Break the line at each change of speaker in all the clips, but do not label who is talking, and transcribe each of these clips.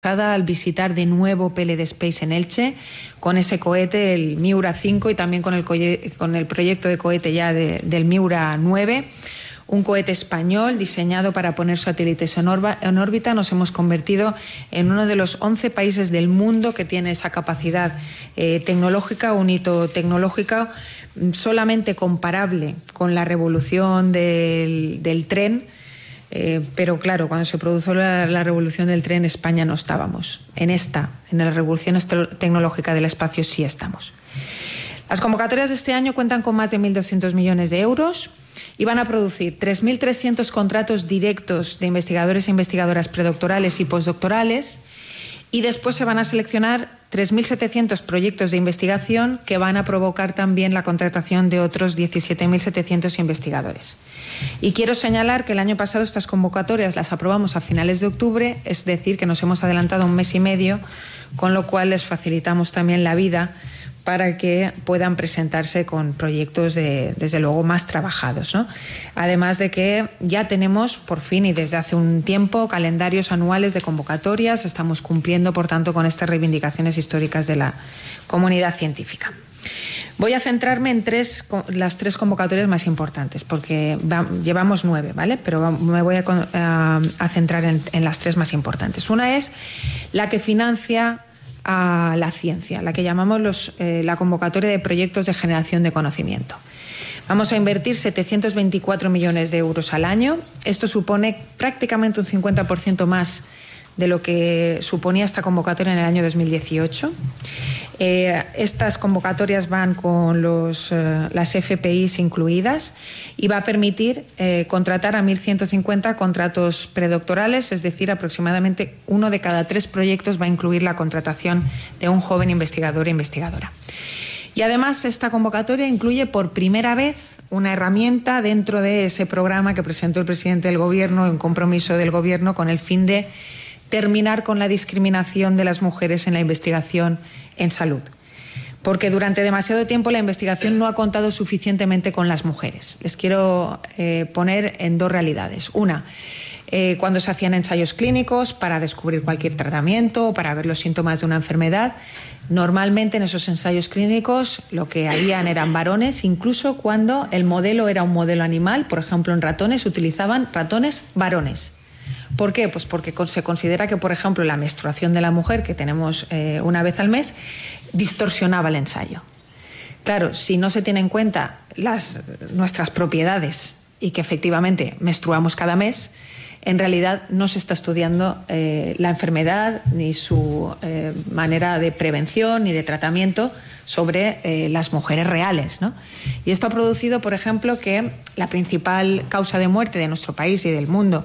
al visitar de nuevo PLD Space en Elche, con ese cohete, el Miura 5, y también con el proyecto de cohete ya del Miura 9, un cohete español diseñado para poner satélites en órbita. Nos hemos convertido en uno de los 11 países del mundo que tiene esa capacidad tecnológica, un hito tecnológico solamente comparable con la revolución del tren. Pero claro, cuando se produjo la revolución del tren, España no estábamos. En la revolución tecnológica del espacio sí estamos. Las convocatorias de este año cuentan con más de 1.200 millones de euros y van a producir 3.300 contratos directos de investigadores e investigadoras predoctorales y postdoctorales, y después se van a seleccionar 3.700 proyectos de investigación que van a provocar también la contratación de otros 17.700 investigadores. Y quiero señalar que el año pasado estas convocatorias las aprobamos a finales de octubre, es decir, que nos hemos adelantado un mes y medio, con lo cual les facilitamos también la vida para que puedan presentarse con proyectos desde luego más trabajados, ¿no? Además de que ya tenemos por fin y desde hace un tiempo calendarios anuales de convocatorias, estamos cumpliendo por tanto con estas reivindicaciones históricas de la comunidad científica. Voy a centrarme en las tres convocatorias más importantes, porque llevamos 9, ¿vale? Pero me voy a centrar en las tres más importantes. Una es la que financia a la ciencia, la que llamamos la convocatoria de proyectos de generación de conocimiento. Vamos a invertir 724 millones de euros al año. Esto supone prácticamente un 50% más de lo que suponía esta convocatoria en el año 2018. Estas convocatorias van con las FPIs incluidas y va a permitir contratar a 1.150 contratos predoctorales, es decir, aproximadamente 1 de cada 3 proyectos va a incluir la contratación de un joven investigador e investigadora. Y además esta convocatoria incluye por primera vez una herramienta dentro de ese programa que presentó el presidente del Gobierno, un compromiso del Gobierno con el fin de terminar con la discriminación de las mujeres en la investigación en salud. Porque durante demasiado tiempo la investigación no ha contado suficientemente con las mujeres. Les quiero poner en 2 realidades. Una, cuando se hacían ensayos clínicos para descubrir cualquier tratamiento o para ver los síntomas de una enfermedad, normalmente en esos ensayos clínicos lo que habían eran varones, incluso cuando el modelo era un modelo animal, por ejemplo en ratones, utilizaban ratones varones. ¿Por qué? Pues porque se considera que, por ejemplo, la menstruación de la mujer, que tenemos una vez al mes, distorsionaba el ensayo. Claro, si no se tiene en cuenta nuestras propiedades y que efectivamente menstruamos cada mes, en realidad no se está estudiando la enfermedad ni su manera de prevención ni de tratamiento sobre las mujeres reales, ¿no? Y esto ha producido, por ejemplo, que la principal causa de muerte de nuestro país y del mundo,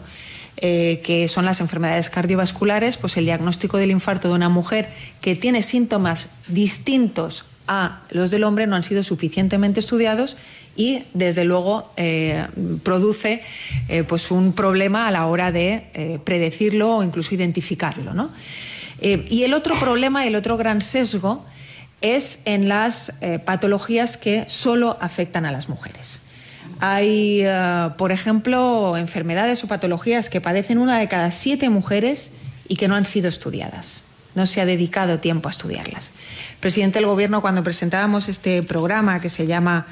que son las enfermedades cardiovasculares, pues el diagnóstico del infarto de una mujer que tiene síntomas distintos a los del hombre no han sido suficientemente estudiados y desde luego produce pues un problema a la hora de predecirlo o incluso identificarlo, ¿no? Y el otro problema, el otro gran sesgo es en las patologías que solo afectan a las mujeres. Hay, por ejemplo, enfermedades o patologías que padecen 1 de cada 7 mujeres y que no han sido estudiadas. No se ha dedicado tiempo a estudiarlas. El presidente del Gobierno, cuando presentábamos este programa que se llama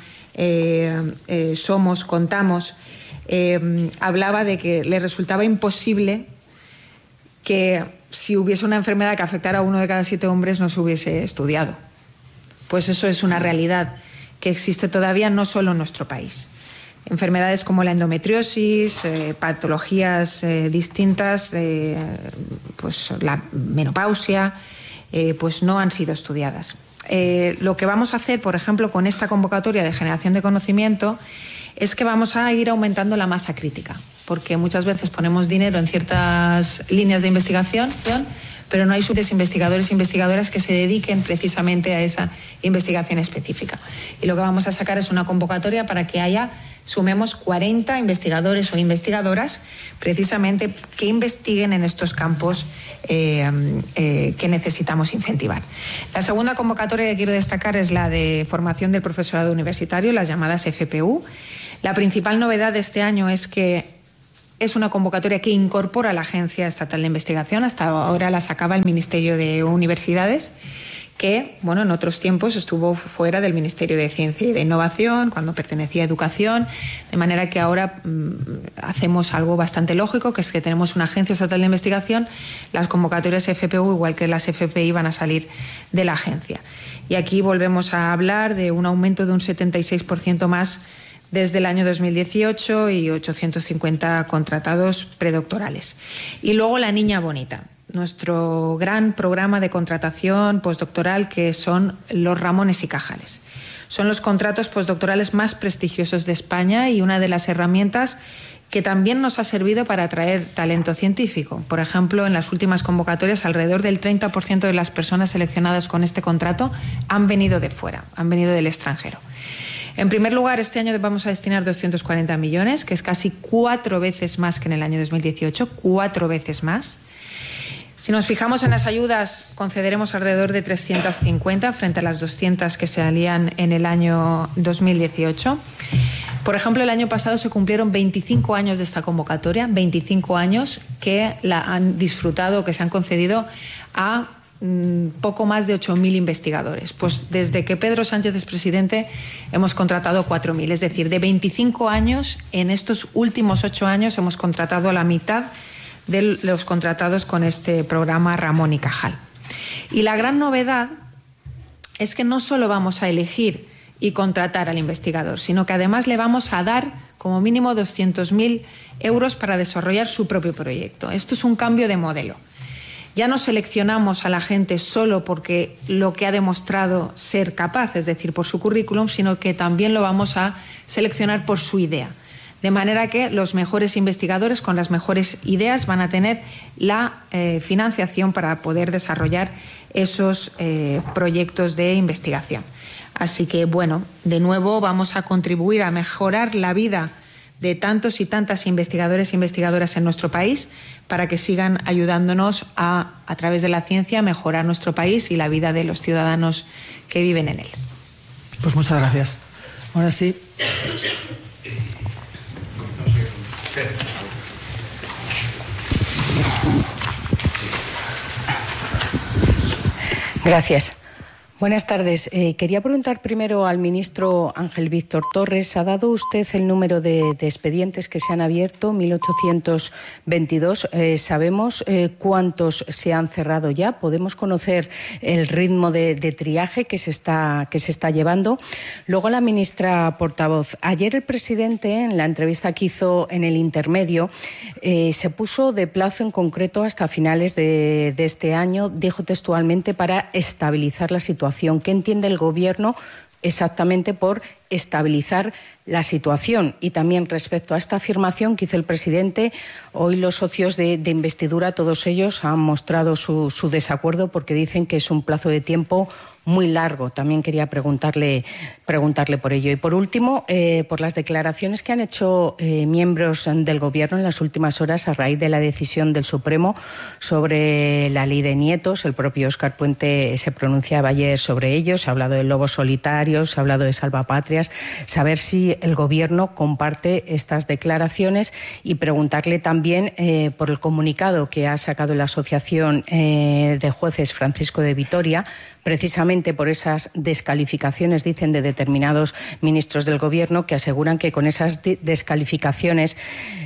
Somos, Contamos, hablaba de que le resultaba imposible que si hubiese una enfermedad que afectara a 1 de cada 7 hombres no se hubiese estudiado. Pues eso es una realidad que existe todavía no solo en nuestro país. Enfermedades como la endometriosis, patologías distintas, pues la menopausia, pues no han sido estudiadas. Lo que vamos a hacer, por ejemplo, con esta convocatoria de generación de conocimiento es que vamos a ir aumentando la masa crítica, porque muchas veces ponemos dinero en ciertas líneas de investigación, pero no hay suficientes investigadores e investigadoras que se dediquen precisamente a esa investigación específica. Y lo que vamos a sacar es una convocatoria para que sumemos 40 investigadores o investigadoras precisamente que investiguen en estos campos que necesitamos incentivar. La segunda convocatoria que quiero destacar es la de formación del profesorado universitario, las llamadas FPU. La principal novedad de este año es que Es una convocatoria que incorpora a la Agencia Estatal de Investigación. Hasta ahora la sacaba el Ministerio de Universidades, que, bueno, en otros tiempos estuvo fuera del Ministerio de Ciencia y de Innovación, cuando pertenecía a Educación, de manera que ahora hacemos algo bastante lógico, que es que tenemos una Agencia Estatal de Investigación, las convocatorias FPU, igual que las FPI, van a salir de la agencia. Y aquí volvemos a hablar de un aumento de un 76% más desde el año 2018 y 850 contratados predoctorales. Y luego la Niña Bonita, nuestro gran programa de contratación postdoctoral, que son los Ramones y Cajales. Son los contratos postdoctorales más prestigiosos de España y una de las herramientas que también nos ha servido para atraer talento científico. Por ejemplo, en las últimas convocatorias, alrededor del 30% de las personas seleccionadas con este contrato han venido de fuera, han venido del extranjero. En primer lugar, este año vamos a destinar 240 millones, que es casi 4 veces más que en el año 2018, 4 veces más. Si nos fijamos en las ayudas, concederemos alrededor de 350 frente a las 200 que se salían en el año 2018. Por ejemplo, el año pasado se cumplieron 25 años de esta convocatoria, 25 años que la han disfrutado, que se han concedido a poco más de 8.000 investigadores. Pues desde que Pedro Sánchez es presidente hemos contratado 4.000, es decir, de 25 años, en estos últimos 8 años hemos contratado a la mitad de los contratados con este programa Ramón y Cajal. Y la gran novedad es que no solo vamos a elegir y contratar al investigador, sino que además le vamos a dar como mínimo 200.000 euros para desarrollar su propio proyecto. Esto es un cambio de modelo. Ya no seleccionamos a la gente solo porque lo que ha demostrado ser capaz, es decir, por su currículum, sino que también lo vamos a seleccionar por su idea. De manera que los mejores investigadores con las mejores ideas van a tener la financiación para poder desarrollar esos proyectos de investigación. Así que, bueno, de nuevo vamos a contribuir a mejorar la vida de tantos y tantas investigadores e investigadoras en nuestro país para que sigan ayudándonos a través de la ciencia, a mejorar nuestro país y la vida de los ciudadanos que viven en él.
Pues muchas gracias. Ahora sí.
Gracias. Buenas tardes. Quería preguntar primero al ministro Ángel Víctor Torres. ¿Ha dado usted el número de expedientes que se han abierto? 1.822. ¿Sabemos cuántos se han cerrado ya? ¿Podemos conocer el ritmo de triaje que se está llevando? Luego, la ministra portavoz. Ayer el presidente, en la entrevista que hizo en el intermedio, se puso de plazo en concreto hasta finales de este año, dijo textualmente, para estabilizar la situación. ¿Qué entiende el Gobierno exactamente por estabilizar la situación? Y también respecto a esta afirmación que hizo el presidente, hoy los socios de investidura, todos ellos han mostrado su desacuerdo porque dicen que es un plazo de tiempo muy largo. También quería preguntarle por ello. Y por último, por las declaraciones que han hecho miembros del Gobierno en las últimas horas a raíz de la decisión del Supremo sobre la ley de nietos. El propio Óscar Puente se pronunciaba ayer sobre ello. Se ha hablado de lobos solitarios, se ha hablado de salvapatrias. Saber si el Gobierno comparte estas declaraciones y preguntarle también por el comunicado que ha sacado la Asociación de Jueces Francisco de Vitoria, precisamente por esas descalificaciones, dicen, de determinados ministros del Gobierno, que aseguran que con esas descalificaciones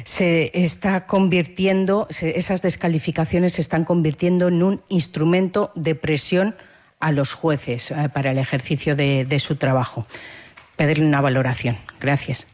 esas descalificaciones se están convirtiendo en un instrumento de presión a los jueces para el ejercicio de su trabajo. Pedirle una valoración. Gracias.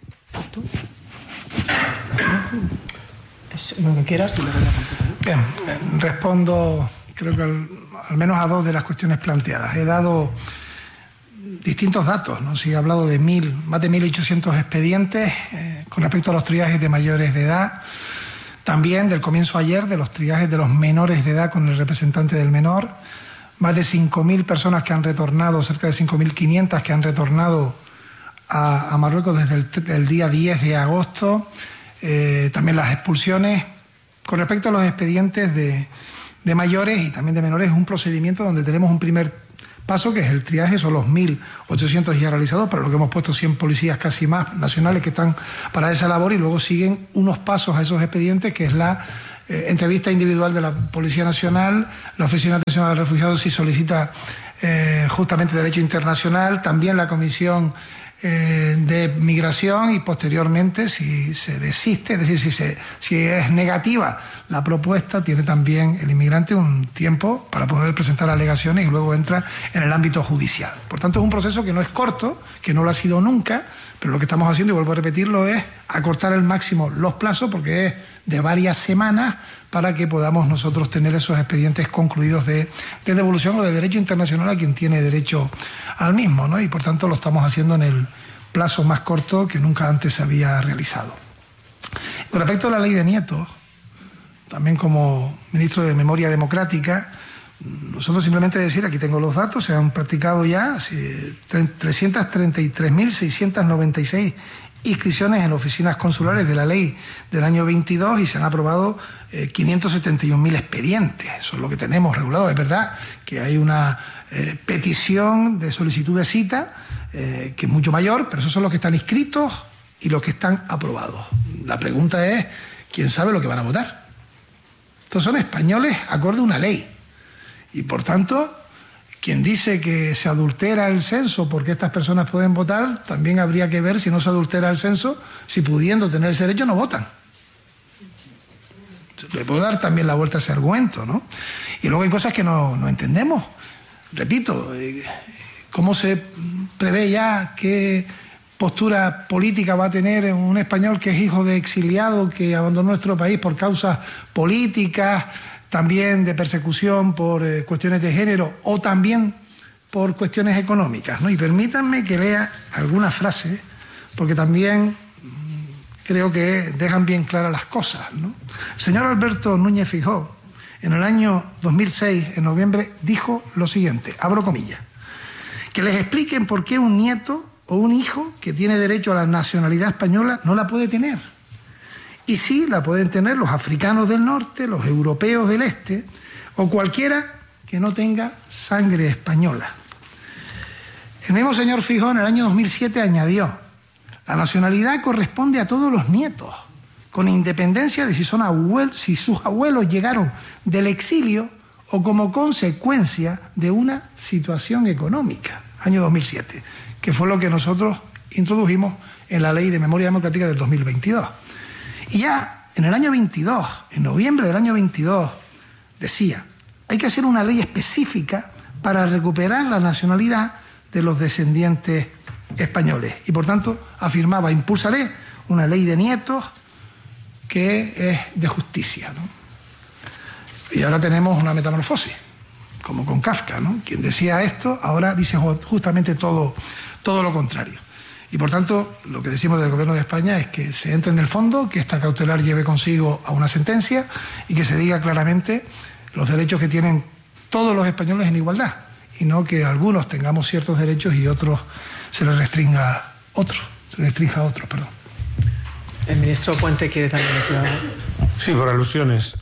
Lo que quieras y luego ya.
Bien, respondo creo que al menos a dos de las cuestiones planteadas. He dado distintos datos, ¿no? Sí, he hablado de más de 1.800 expedientes con respecto a los triajes de mayores de edad. También del comienzo ayer de los triajes de los menores de edad con el representante del menor. Más de 5.000 personas que han retornado, cerca de 5.500 que han retornado a Marruecos desde el día 10 de agosto. También las expulsiones. Con respecto a los expedientes de mayores y también de menores, es un procedimiento donde tenemos un primer paso, que es el triaje. Son los 1.800 ya realizados, para lo que hemos puesto 100 policías casi más nacionales que están para esa labor, y luego siguen unos pasos a esos expedientes, que es la entrevista individual de la Policía Nacional, la Oficina Nacional de Refugiados si solicita justamente derecho internacional, también la Comisión de Migración, y posteriormente, si se desiste, es decir, si es negativa la propuesta, tiene también el inmigrante un tiempo para poder presentar alegaciones y luego entra en el ámbito judicial. Por tanto, es un proceso que no es corto, que no lo ha sido nunca, pero lo que estamos haciendo, y vuelvo a repetirlo, es acortar al máximo los plazos, porque es de varias semanas, para que podamos nosotros tener esos expedientes concluidos de devolución o de derecho internacional a quien tiene derecho al mismo, ¿no? Y por tanto lo estamos haciendo en el plazo más corto que nunca antes se había realizado. Con respecto a la ley de nietos, también como ministro de Memoria Democrática, nosotros simplemente decir, aquí tengo los datos, se han practicado ya 333.696 inscripciones en oficinas consulares de la ley del año 22, y se han aprobado 571.000 expedientes. Eso es lo que tenemos regulado. Es verdad que hay una petición de solicitud de cita que es mucho mayor, pero esos son los que están inscritos y los que están aprobados. La pregunta es, ¿quién sabe lo que van a votar? Estos son españoles acorde a una ley, y por tanto, quien dice que se adultera el censo porque estas personas pueden votar, también habría que ver, si no se adultera el censo, si pudiendo tener ese derecho no votan. Le puedo dar también la vuelta a ese argumento, ¿no? Y luego hay cosas que no entendemos. Repito, ¿cómo se prevé ya qué postura política va a tener un español que es hijo de exiliado, que abandonó nuestro país por causas políticas, también de persecución por cuestiones de género, o también por cuestiones económicas, ¿no? Y permítanme que lea algunas frases, porque también creo que dejan bien claras las cosas, ¿no? El señor Alberto Núñez Feijóo, en el año 2006, en noviembre, dijo lo siguiente, abro comillas, que les expliquen por qué un nieto o un hijo que tiene derecho a la nacionalidad española no la puede tener. Y sí la pueden tener los africanos del norte, los europeos del este, o cualquiera que no tenga sangre española. El mismo señor Feijóo en el año 2007 añadió, la nacionalidad corresponde a todos los nietos, con independencia de si sus abuelos llegaron del exilio o como consecuencia de una situación económica. Año 2007, que fue lo que nosotros introdujimos en la Ley de Memoria Democrática del 2022. Y ya en el año 22, en noviembre del año 22, decía, hay que hacer una ley específica para recuperar la nacionalidad de los descendientes españoles. Y por tanto afirmaba, impulsaré una ley de nietos que es de justicia, ¿no? Y ahora tenemos una metamorfosis, como con Kafka, ¿no? Quien decía esto ahora dice justamente todo lo contrario. Y por tanto, lo que decimos del Gobierno de España es que se entre en el fondo, que esta cautelar lleve consigo a una sentencia y que se diga claramente los derechos que tienen todos los españoles en igualdad, y no que algunos tengamos ciertos derechos y otros se les restrinja a otros, perdón.
El ministro Puente quiere también decir algo.
Sí, por alusiones.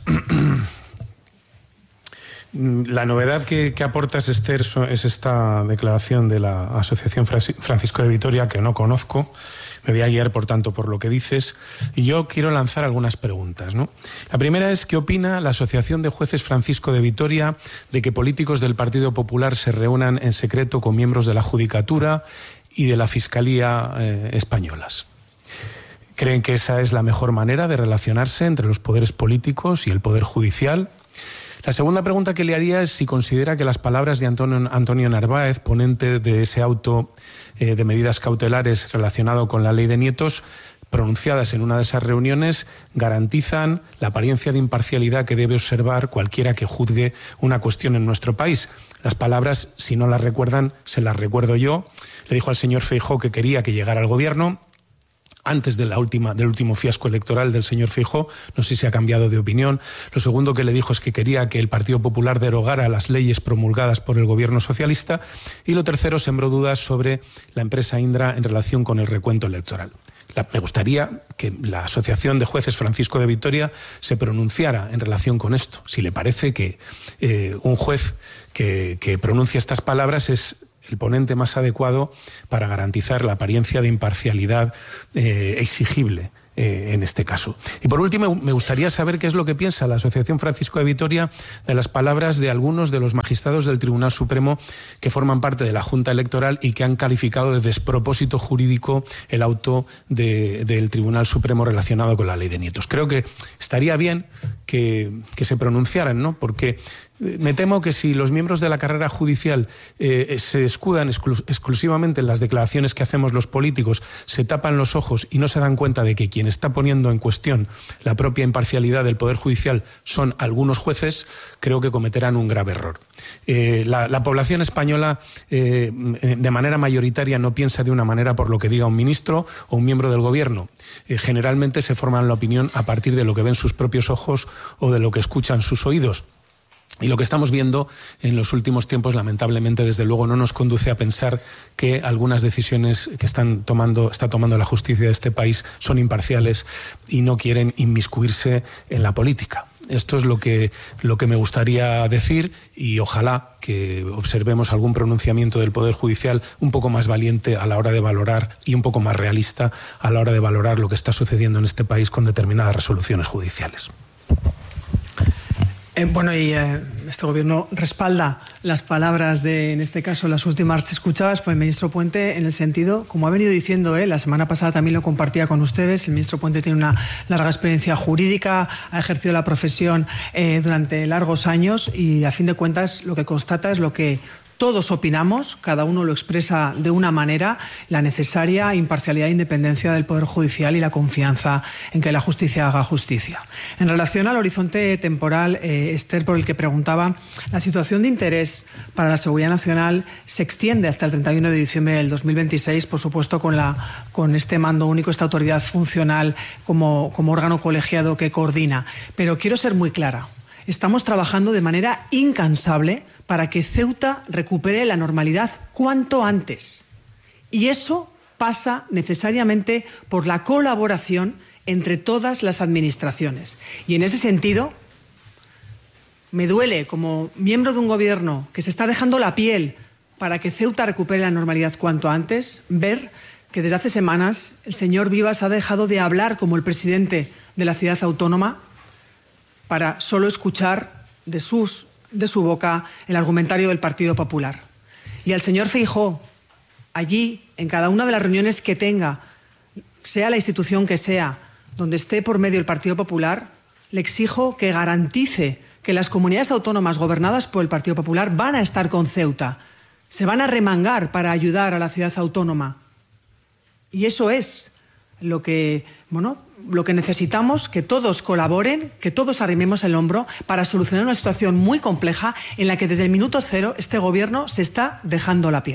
La novedad que aporta Esther es esta declaración de la Asociación Francisco de Vitoria, que no conozco. Me voy a guiar, por tanto, por lo que dices. Y yo quiero lanzar algunas preguntas, ¿no? La primera es, ¿qué opina la Asociación de Jueces Francisco de Vitoria de que políticos del Partido Popular se reúnan en secreto con miembros de la Judicatura y de la Fiscalía españolas? ¿Creen que esa es la mejor manera de relacionarse entre los poderes políticos y el Poder Judicial? La segunda pregunta que le haría es si considera que las palabras de Antonio Narváez, ponente de ese auto de medidas cautelares relacionado con la ley de nietos, pronunciadas en una de esas reuniones, garantizan la apariencia de imparcialidad que debe observar cualquiera que juzgue una cuestión en nuestro país. Las palabras, si no las recuerdan, se las recuerdo yo. Le dijo al señor Feijóo que quería que llegara al gobierno. Antes del último fiasco electoral del señor Feijóo, no sé si ha cambiado de opinión. Lo segundo que le dijo es que quería que el Partido Popular derogara las leyes promulgadas por el gobierno socialista. Y lo tercero, sembró dudas sobre la empresa Indra en relación con el recuento electoral. me gustaría que la Asociación de Jueces Francisco de Vitoria se pronunciara en relación con esto. Si le parece que un juez que pronuncia estas palabras es el ponente más adecuado para garantizar la apariencia de imparcialidad exigible en este caso. Y por último, me gustaría saber qué es lo que piensa la Asociación Francisco de Vitoria de las palabras de algunos de los magistrados del Tribunal Supremo que forman parte de la Junta Electoral y que han calificado de despropósito jurídico el auto del Tribunal Supremo relacionado con la ley de nietos. Creo que estaría bien que se pronunciaran, ¿no? Porque me temo que si los miembros de la carrera judicial se escudan exclusivamente en las declaraciones que hacemos los políticos, se tapan los ojos y no se dan cuenta de que quien está poniendo en cuestión la propia imparcialidad del Poder Judicial son algunos jueces, creo que cometerán un grave error. La población española de manera mayoritaria no piensa de una manera por lo que diga un ministro o un miembro del gobierno. Generalmente se forman la opinión a partir de lo que ven sus propios ojos o de lo que escuchan sus oídos. Y lo que estamos viendo en los últimos tiempos, lamentablemente, desde luego, no nos conduce a pensar que algunas decisiones que está tomando la justicia de este país son imparciales y no quieren inmiscuirse en la política. Esto es lo que me gustaría decir y ojalá que observemos algún pronunciamiento del Poder Judicial un poco más valiente a la hora de valorar y un poco más realista a la hora de valorar lo que está sucediendo en este país con determinadas resoluciones judiciales.
Este gobierno respalda las palabras de, en este caso, las últimas escuchadas por el ministro Puente, en el sentido, como ha venido diciendo la semana pasada también lo compartía con ustedes, el ministro Puente tiene una larga experiencia jurídica, ha ejercido la profesión durante largos años y, a fin de cuentas, lo que constata es lo que todos opinamos, cada uno lo expresa de una manera, la necesaria imparcialidad e independencia del Poder Judicial y la confianza en que la justicia haga justicia. En relación al horizonte temporal, Esther, por el que preguntaba, la situación de interés para la seguridad nacional se extiende hasta el 31 de diciembre del 2026, por supuesto con este mando único, esta autoridad funcional como órgano colegiado que coordina. Pero quiero ser muy clara. Estamos trabajando de manera incansable para que Ceuta recupere la normalidad cuanto antes. Y eso pasa necesariamente por la colaboración entre todas las administraciones. Y en ese sentido, me duele, como miembro de un gobierno que se está dejando la piel para que Ceuta recupere la normalidad cuanto antes, ver que desde hace semanas el señor Vivas ha dejado de hablar como el presidente de la ciudad autónoma para solo escuchar de su boca el argumentario del Partido Popular. Y al señor Feijóo, allí, en cada una de las reuniones que tenga, sea la institución que sea, donde esté por medio el Partido Popular, le exijo que garantice que las comunidades autónomas gobernadas por el Partido Popular van a estar con Ceuta, se van a remangar para ayudar a la ciudad autónoma. Y eso es lo que necesitamos, que todos colaboren, que todos arrimemos el hombro para solucionar una situación muy compleja en la que desde el minuto cero este gobierno se está dejando la piel.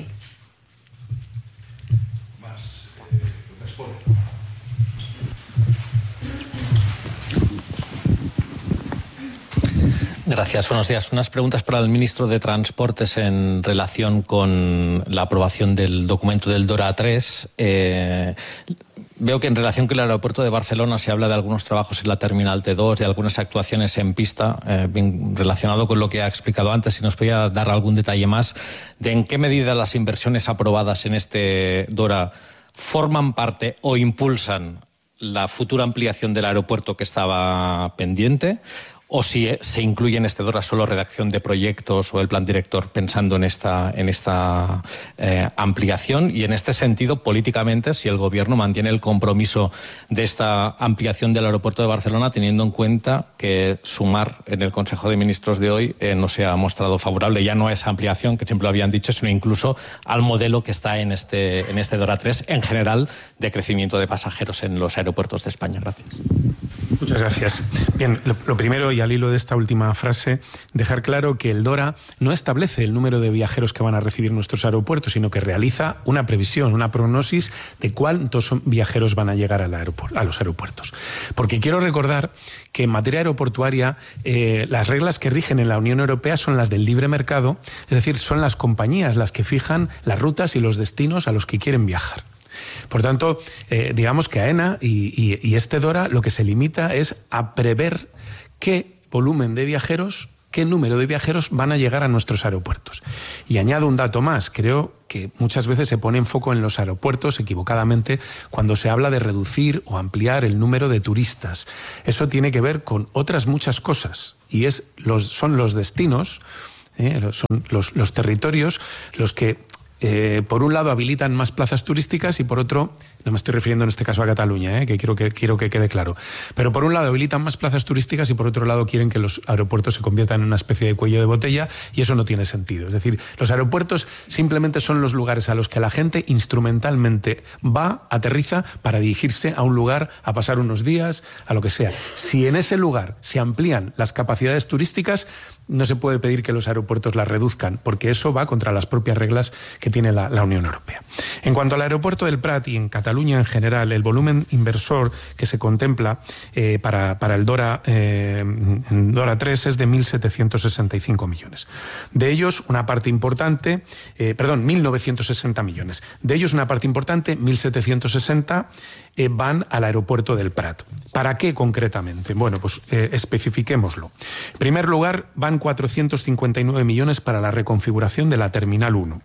Gracias, buenos días. Unas preguntas para el ministro de Transportes en relación con la aprobación del documento del DORA 3. Veo que en relación con el aeropuerto de Barcelona se habla de algunos trabajos en la Terminal T2, de algunas actuaciones en pista, bien relacionado con lo que ha explicado antes. Si nos podía dar algún detalle más de en qué medida las inversiones aprobadas en este DORA forman parte o impulsan la futura ampliación del aeropuerto que estaba pendiente, o si se incluye en este DORA solo redacción de proyectos o el plan director pensando en esta ampliación. Y en este sentido, políticamente, si el Gobierno mantiene el compromiso de esta ampliación del aeropuerto de Barcelona, teniendo en cuenta que Sumar en el Consejo de Ministros de hoy no se ha mostrado favorable ya no a esa ampliación que siempre lo habían dicho, sino incluso al modelo que está en este DORA 3 en general de crecimiento de pasajeros en los aeropuertos de España. Gracias.
Muchas gracias. Bien, lo primero, y al hilo de esta última frase, dejar claro que el DORA no establece el número de viajeros que van a recibir nuestros aeropuertos, sino que realiza una previsión, una prognosis de cuántos viajeros van a llegar a los aeropuertos. Porque quiero recordar que en materia aeroportuaria las reglas que rigen en la Unión Europea son las del libre mercado, es decir, son las compañías las que fijan las rutas y los destinos a los que quieren viajar. Por tanto, digamos que AENA y este DORA lo que se limita es a prever qué volumen de viajeros, qué número de viajeros van a llegar a nuestros aeropuertos. Y añado un dato más, creo que muchas veces se pone en foco en los aeropuertos equivocadamente cuando se habla de reducir o ampliar el número de turistas. Eso tiene que ver con otras muchas cosas y son los destinos, son los territorios los que por un lado habilitan más plazas turísticas y por otro, no me estoy refiriendo en este caso a Cataluña, que quiero que quede claro, pero por un lado habilitan más plazas turísticas y por otro lado quieren que los aeropuertos se conviertan en una especie de cuello de botella, y eso no tiene sentido. Es decir, los aeropuertos simplemente son los lugares a los que la gente instrumentalmente va, aterriza para dirigirse a un lugar, a pasar unos días, a lo que sea. Si en ese lugar se amplían las capacidades turísticas, no se puede pedir que los aeropuertos las reduzcan, porque eso va contra las propias reglas que tiene la Unión Europea. En cuanto al aeropuerto del Prat y en Cataluña en general, el volumen inversor que se contempla para el DORA 3 es de 1.765 millones. De ellos, una parte importante, 1.960 millones. De ellos, una parte importante, 1.760, van al aeropuerto del Prat. ¿Para qué concretamente? Bueno, pues especifiquémoslo. En primer lugar, van 459 millones para la reconfiguración de la Terminal 1.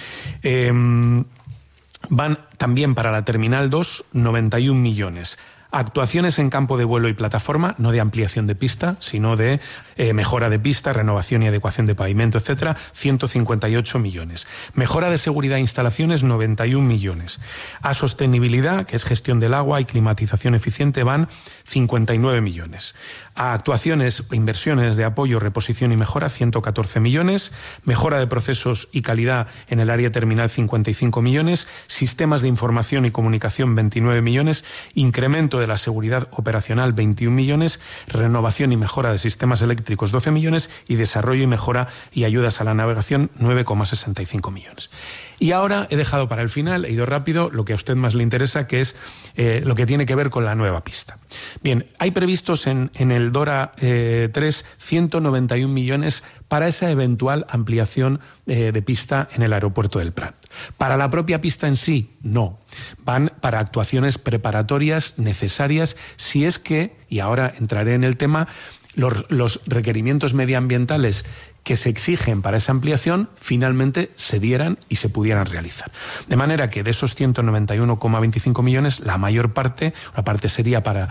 Van también para la Terminal 2 91 millones. Actuaciones en campo de vuelo y plataforma, no de ampliación de pista, sino de mejora de pista, renovación y adecuación de pavimento, etcétera, 158 millones. Mejora de seguridad e instalaciones, 91 millones. A sostenibilidad, que es gestión del agua y climatización eficiente, van 59 millones. A actuaciones e inversiones de apoyo, reposición y mejora, 114 millones. Mejora de procesos y calidad en el área terminal, 55 millones. Sistemas de información y comunicación, 29 millones. Incremento de la seguridad operacional, 21 millones. Renovación y mejora de sistemas eléctricos, 12 millones. Y desarrollo y mejora y ayudas a la navegación, 9,65 millones. Y ahora he dejado para el final, he ido rápido, lo que a usted más le interesa, que es lo que tiene que ver con la nueva pista. Bien, hay previstos en el DORA 3 191 millones para esa eventual ampliación de pista en el aeropuerto del Prat. Para la propia pista en sí, no. Van para actuaciones preparatorias necesarias si es que, y ahora entraré en el tema, los requerimientos medioambientales que se exigen para esa ampliación finalmente se dieran y se pudieran realizar. De manera que de esos 191,25 millones, la mayor parte, una parte sería para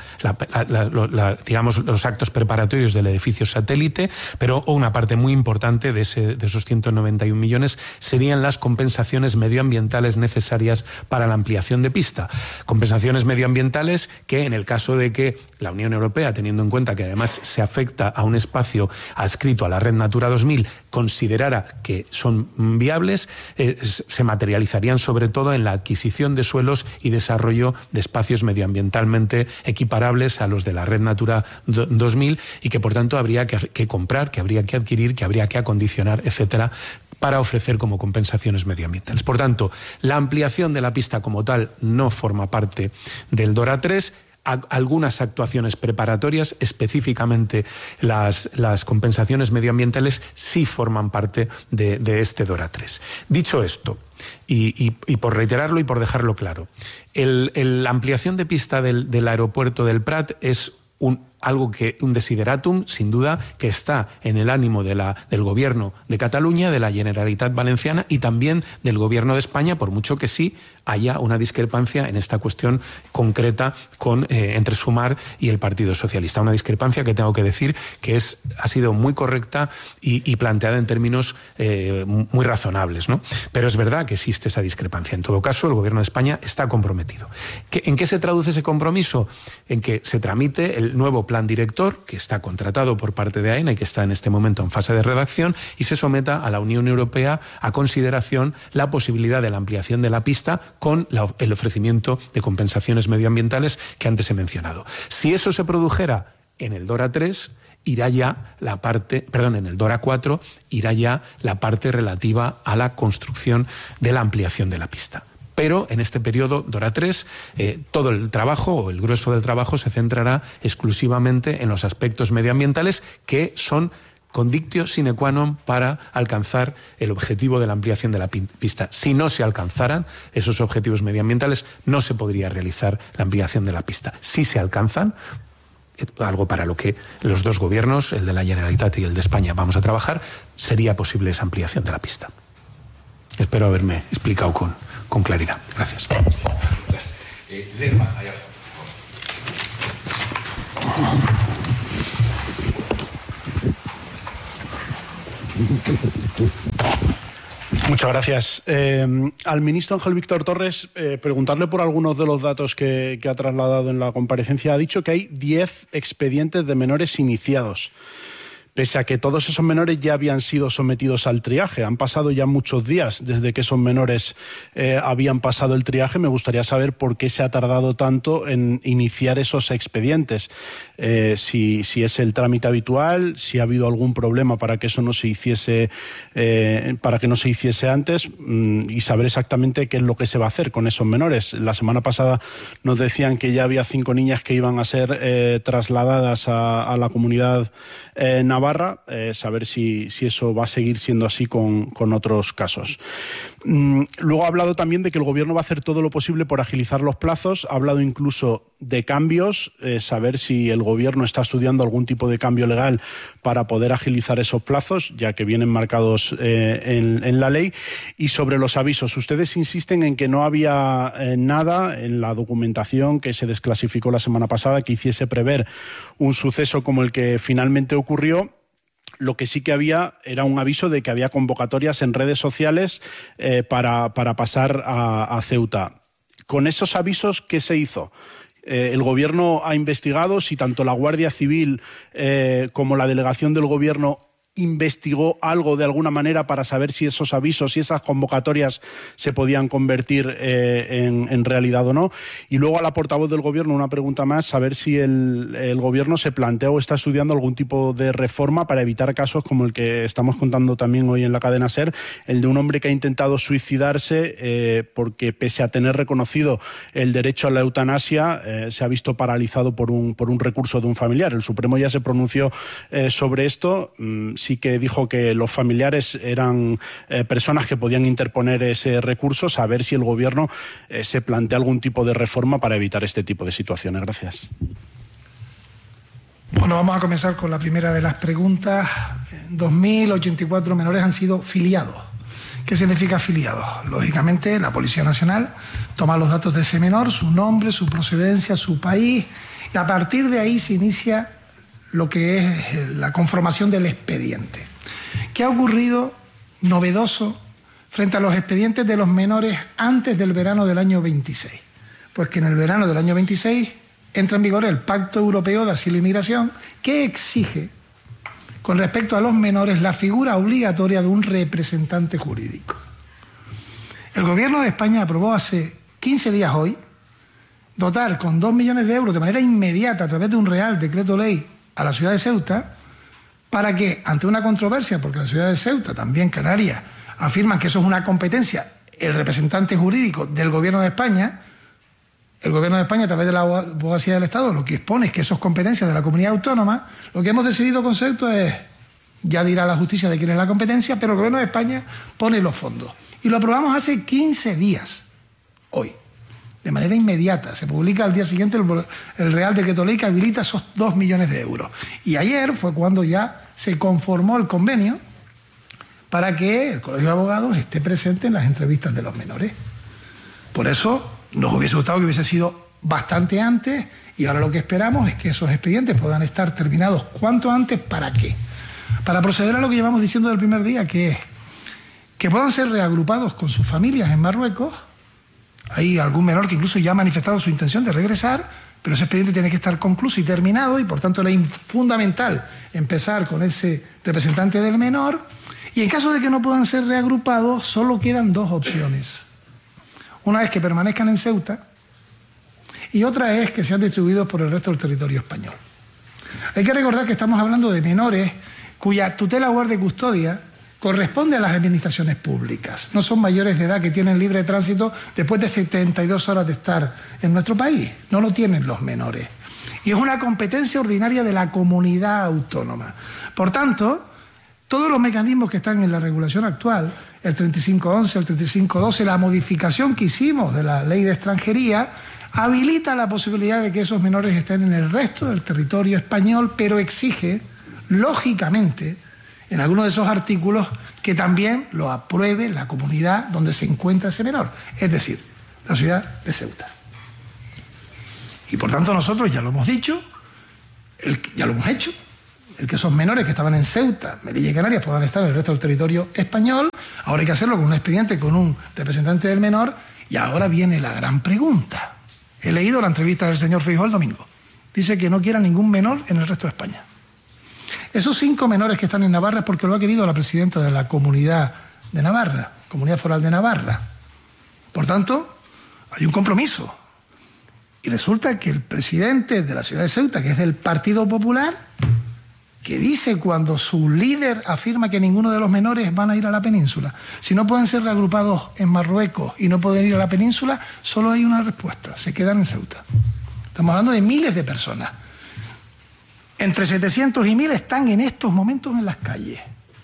digamos, los actos preparatorios del edificio satélite, pero una parte muy importante de esos 191 millones serían las compensaciones medioambientales necesarias para la ampliación de pista. Compensaciones medioambientales que, en el caso de que la Unión Europea, teniendo en cuenta que además se afecta a un espacio adscrito a la Red Natura 2000, considerara que son viables, se materializarían sobre todo en la adquisición de suelos y desarrollo de espacios medioambientalmente equiparables a los de la Red Natura 2000 y que por tanto habría que comprar, que habría que adquirir, que habría que acondicionar, etcétera, para ofrecer como compensaciones medioambientales. Por tanto, la ampliación de la pista como tal no forma parte del DORA 3. Algunas actuaciones preparatorias, específicamente las compensaciones medioambientales, sí forman parte de este DORA 3. Dicho esto, y por reiterarlo y por dejarlo claro, la ampliación de pista del aeropuerto del Prat es un desideratum, sin duda, que está en el ánimo del Gobierno de Cataluña, de la Generalitat Valenciana y también del Gobierno de España, por mucho que sí haya una discrepancia en esta cuestión concreta entre Sumar y el Partido Socialista. Una discrepancia que tengo que decir que ha sido muy correcta y planteada en términos muy razonables, ¿no? Pero es verdad que existe esa discrepancia. En todo caso, el Gobierno de España está comprometido. ¿En qué se traduce ese compromiso? En que se tramite el nuevo plan director, que está contratado por parte de AENA y que está en este momento en fase de redacción, y se someta a la Unión Europea a consideración la posibilidad de la ampliación de la pista con el ofrecimiento de compensaciones medioambientales que antes he mencionado. Si eso se produjera en el DORA 3, irá ya en el DORA 4 irá ya la parte relativa a la construcción de la ampliación de la pista. Pero en este periodo DORA 3, todo el trabajo o el grueso del trabajo se centrará exclusivamente en los aspectos medioambientales que son condictio sine qua non para alcanzar el objetivo de la ampliación de la pista. Si no se alcanzaran esos objetivos medioambientales, no se podría realizar la ampliación de la pista. Si se alcanzan, algo para lo que los dos gobiernos, el de la Generalitat y el de España, vamos a trabajar, sería posible esa ampliación de la pista. Espero haberme explicado con claridad. Gracias.
Muchas gracias. Al ministro Ángel Víctor Torres, preguntarle por algunos de los datos que ha trasladado en la comparecencia. Ha dicho que hay 10 expedientes de menores iniciados, pese a que todos esos menores ya habían sido sometidos al triaje. Han pasado ya muchos días desde que esos menores habían pasado el triaje. Me gustaría saber por qué se ha tardado tanto en iniciar esos expedientes. Si es el trámite habitual, si ha habido algún problema para que eso no se hiciese, antes, y saber exactamente qué es lo que se va a hacer con esos menores. La semana pasada nos decían que ya había 5 niñas que iban a ser trasladadas a la comunidad Navarra, saber si eso va a seguir siendo así con otros casos. Luego ha hablado también de que el Gobierno va a hacer todo lo posible por agilizar los plazos. Ha hablado incluso de cambios, saber si el Gobierno está estudiando algún tipo de cambio legal para poder agilizar esos plazos, ya que vienen marcados en la ley. Y sobre los avisos, ustedes insisten en que no había nada en la documentación que se desclasificó la semana pasada que hiciese prever un suceso como el que finalmente ocurrió. Lo que sí que había era un aviso de que había convocatorias en redes sociales para pasar a Ceuta. Con esos avisos, ¿qué se hizo? El Gobierno ha investigado si tanto la Guardia Civil como la delegación del Gobierno investigó algo de alguna manera para saber si esos avisos y esas convocatorias se podían convertir en realidad o no. Y luego a la portavoz del Gobierno una pregunta más, saber si el Gobierno se plantea o está estudiando algún tipo de reforma para evitar casos como el que estamos contando también hoy en la cadena SER, el de un hombre que ha intentado suicidarse porque pese a tener reconocido el derecho a la eutanasia se ha visto paralizado por un recurso de un familiar. El Supremo ya se pronunció sobre esto. Sí que dijo que los familiares eran personas que podían interponer ese recurso, saber si el Gobierno se plantea algún tipo de reforma para evitar este tipo de situaciones. Gracias.
Bueno, vamos a comenzar con la primera de las preguntas. 2.084 menores han sido filiados. ¿Qué significa filiados? Lógicamente, la Policía Nacional toma los datos de ese menor, su nombre, su procedencia, su país, y a partir de ahí se inicia lo que es la conformación del expediente. ¿Qué ha ocurrido novedoso frente a los expedientes de los menores antes del verano del año 26? Pues que en el verano del año 26 entra en vigor el Pacto Europeo de Asilo e Inmigración, que exige, con respecto a los menores, la figura obligatoria de un representante jurídico. El Gobierno de España aprobó hace 15 días hoy dotar con 2 millones de euros de manera inmediata a través de un Real Decreto Ley a la ciudad de Ceuta, para que, ante una controversia, porque la ciudad de Ceuta, también Canarias, afirman que eso es una competencia, el representante jurídico del Gobierno de España, el Gobierno de España, a través de la Abogacía del Estado, lo que expone es que eso es competencia de la comunidad autónoma. Lo que hemos decidido con Ceuta es, ya dirá la justicia de quién es la competencia, pero el Gobierno de España pone los fondos. Y lo aprobamos hace 15 días, hoy. De manera inmediata. Se publica al día siguiente el Real Decreto Ley que habilita esos 2 millones de euros. Y ayer fue cuando ya se conformó el convenio para que el Colegio de Abogados esté presente en las entrevistas de los menores. Por eso nos hubiese gustado que hubiese sido bastante antes, y ahora lo que esperamos es que esos expedientes puedan estar terminados cuanto antes. ¿Para qué? Para proceder a lo que llevamos diciendo del primer día, que es que puedan ser reagrupados con sus familias en Marruecos. Hay algún menor que incluso ya ha manifestado su intención de regresar, pero ese expediente tiene que estar concluso y terminado, y por tanto es fundamental empezar con ese representante del menor. Y en caso de que no puedan ser reagrupados, solo quedan 2 opciones. Una es que permanezcan en Ceuta y otra es que sean distribuidos por el resto del territorio español. Hay que recordar que estamos hablando de menores cuya tutela, guardia y custodia corresponde a las administraciones públicas. No son mayores de edad que tienen libre tránsito después de 72 horas de estar en nuestro país. No lo tienen los menores. Y es una competencia ordinaria de la comunidad autónoma. Por tanto, Todos los mecanismos que están en la regulación actual, el 3511, el 3512, la modificación que hicimos de la ley de extranjería, habilita la posibilidad de que esos menores estén en el resto del territorio español, pero exige, lógicamente, en algunos de esos artículos, que también lo apruebe la comunidad donde se encuentra ese menor, es decir, la ciudad de Ceuta. Y por tanto nosotros ya lo hemos dicho, ya lo hemos hecho, el que esos menores que estaban en Ceuta, Melilla y Canarias puedan estar en el resto del territorio español. Ahora hay que hacerlo con un expediente, con un representante del menor. Y ahora viene la gran pregunta. He leído la entrevista del señor Feijóo el domingo. Dice que no quiere ningún menor en el resto de España. Esos 5 menores que están en Navarra es porque lo ha querido la presidenta de la Comunidad de Navarra, Comunidad Foral de Navarra. Por tanto, hay un compromiso. Y resulta que el presidente de la ciudad de Ceuta, que es del Partido Popular, que dice cuando su líder afirma que ninguno de los menores van a ir a la península, si no pueden ser reagrupados en Marruecos y no pueden ir a la península, solo hay una respuesta: se quedan en Ceuta. Estamos hablando de miles de personas. Entre 700 y 1000 están en estos momentos en las calles.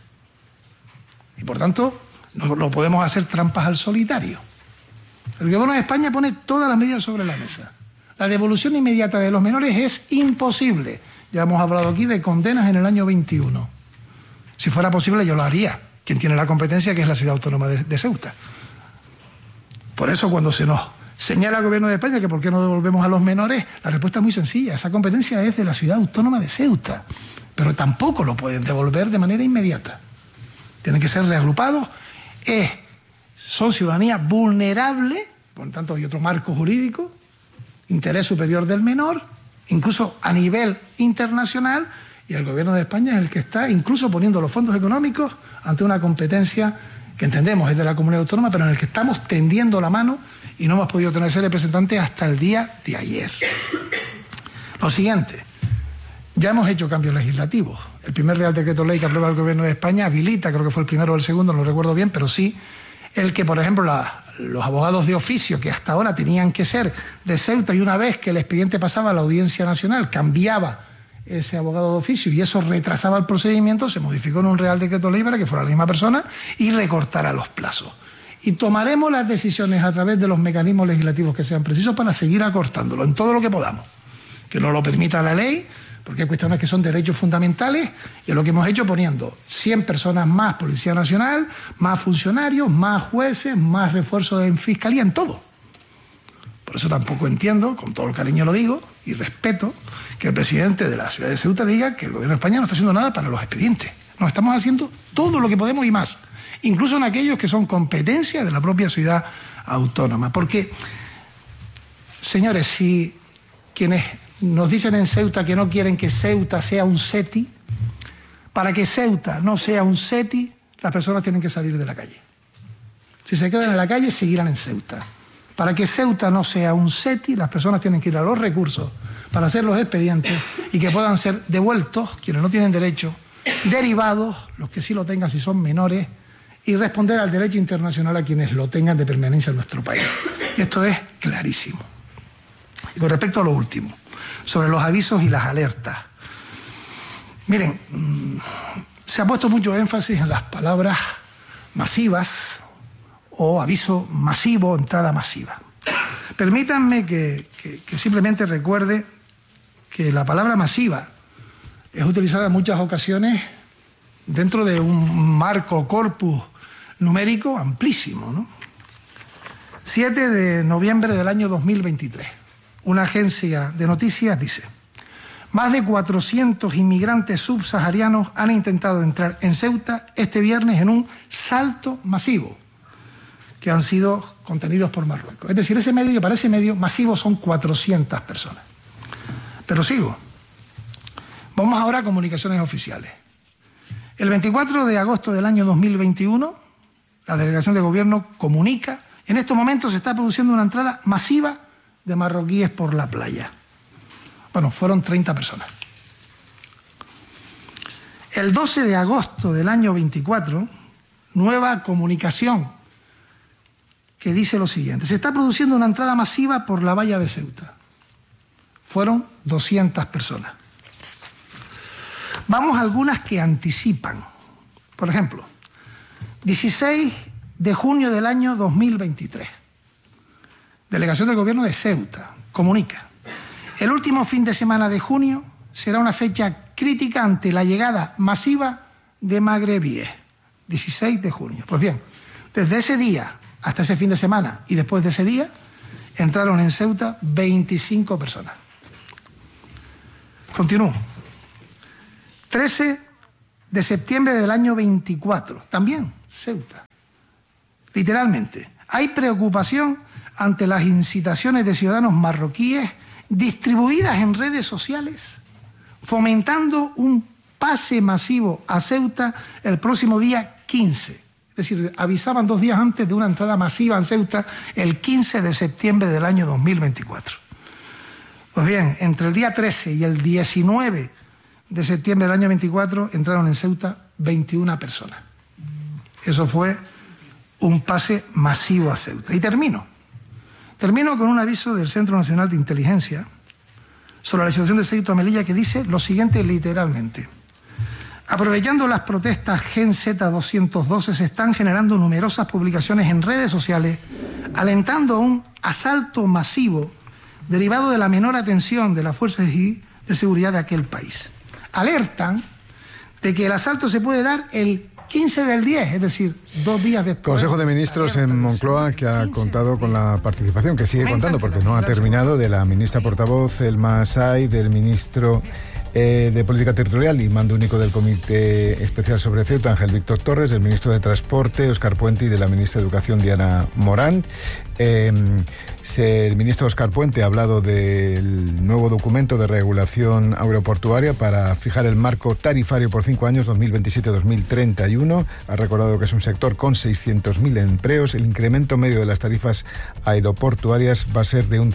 Y por tanto, no podemos hacer trampas al solitario. El gobierno de España pone todas las medidas sobre la mesa. La devolución inmediata de los menores es imposible. Ya hemos hablado aquí de condenas en el año 21. Si fuera posible, yo lo haría. Quien tiene la competencia, que es la ciudad autónoma de Ceuta. Por eso, cuando se nos señala al gobierno de España que por qué no devolvemos a los menores, la respuesta es muy sencilla. Esa competencia es de la ciudad autónoma de Ceuta. Pero tampoco lo pueden devolver de manera inmediata. Tienen que ser reagrupados. Son ciudadanía vulnerable, por lo tanto hay otro marco jurídico, interés superior del menor, incluso a nivel internacional, y el gobierno de España es el que está incluso poniendo los fondos económicos ante una competencia que entendemos es de la comunidad autónoma, pero en el que estamos tendiendo la mano y no hemos podido tener ese representante hasta el día de ayer. Lo siguiente, ya hemos hecho cambios legislativos. El primer Real Decreto Ley que aprueba el gobierno de España habilita, creo que fue el primero o el segundo, no lo recuerdo bien, pero sí, el que, por ejemplo, los abogados de oficio, que hasta ahora tenían que ser de Ceuta, y una vez que el expediente pasaba a la Audiencia Nacional, cambiaba ese abogado de oficio y eso retrasaba el procedimiento, se modificó en un Real Decreto Ley para que fuera la misma persona y recortara los plazos. Y tomaremos las decisiones a través de los mecanismos legislativos que sean precisos para seguir acortándolo en todo lo que podamos. Que no lo permita la ley, porque hay cuestiones que son derechos fundamentales, y es lo que hemos hecho poniendo 100 personas más Policía Nacional, más funcionarios, más jueces, más refuerzos en Fiscalía, en todo. Por eso tampoco entiendo, con todo el cariño lo digo, y respeto, que el presidente de la ciudad de Ceuta diga que el gobierno de España no está haciendo nada para los expedientes. Nos estamos haciendo todo lo que podemos y más, incluso en aquellos que son competencia de la propia ciudad autónoma. Porque, señores, si quienes nos dicen en Ceuta que no quieren que Ceuta sea un SETI, para que Ceuta no sea un SETI, las personas tienen que salir de la calle. Si se quedan en la calle, seguirán en Ceuta. Para que Ceuta no sea un SETI, las personas tienen que ir a los recursos para hacer los expedientes y que puedan ser devueltos quienes no tienen derecho, derivados los que sí lo tengan si son menores, y responder al derecho internacional a quienes lo tengan de permanencia en nuestro país. Y esto es clarísimo. Y con respecto a lo último, sobre los avisos y las alertas. Miren, se ha puesto mucho énfasis en las palabras masivas o aviso masivo, entrada masiva. Permítanme que simplemente recuerde que la palabra masiva es utilizada en muchas ocasiones dentro de un marco corpus numérico amplísimo, ¿no? 7 de noviembre del año 2023. Una agencia de noticias dice: más de 400 inmigrantes subsaharianos han intentado entrar en Ceuta este viernes en un salto masivo, que han sido contenidos por Marruecos. Es decir, para ese medio masivo son 400 personas. Pero sigo. Vamos ahora a comunicaciones oficiales. El 24 de agosto del año 2021, la delegación de gobierno comunica: en estos momentos se está produciendo una entrada masiva de marroquíes por la playa. Bueno, fueron 30 personas. El 12 de agosto del año 24, nueva comunicación que dice lo siguiente: se está produciendo una entrada masiva por la valla de Ceuta. Fueron 200 personas. Vamos a algunas que anticipan, Por ejemplo, 16 de junio del año 2023. Delegación del Gobierno de Ceuta comunica: el último fin de semana de junio será una fecha crítica ante la llegada masiva de magrebíes. 16 de junio. Pues bien, desde ese día hasta ese fin de semana y después de ese día entraron en Ceuta 25 personas. Continúo. 13 de septiembre del año 24, también Ceuta. Literalmente, hay preocupación ante las incitaciones de ciudadanos marroquíes distribuidas en redes sociales, fomentando un pase masivo a Ceuta el próximo día 15. Es decir, avisaban 2 días antes de una entrada masiva en Ceuta el 15 de septiembre del año 2024. Pues bien, entre el día 13 y el 19 de septiembre del año 24 entraron en Ceuta 21 personas. Eso fue un pase masivo a Ceuta. Y termino con un aviso del Centro Nacional de Inteligencia sobre la situación de Ceuta y Melilla, que dice lo siguiente literalmente: aprovechando las protestas Gen Z 212, se están generando numerosas publicaciones en redes sociales alentando a un asalto masivo derivado de la menor atención de las fuerzas de seguridad de aquel país. Alertan de que el asalto se puede dar el 15 del 10, es decir, 2 días después.
Consejo de Ministros en Moncloa, que ha contado con la participación, que sigue contando porque no ha terminado, de la ministra portavoz Elma Say, del ministro de Política Territorial y Mando Único del Comité Especial sobre Ceuta, Ángel Víctor Torres, del ministro de Transporte, Óscar Puente, y de la ministra de Educación, Diana Morant. El ministro Óscar Puente ha hablado del nuevo documento de regulación aeroportuaria para fijar el marco tarifario por 5 años, 2027-2031. Ha recordado que es un sector con 600.000 empleos. El incremento medio de las tarifas aeroportuarias va a ser de un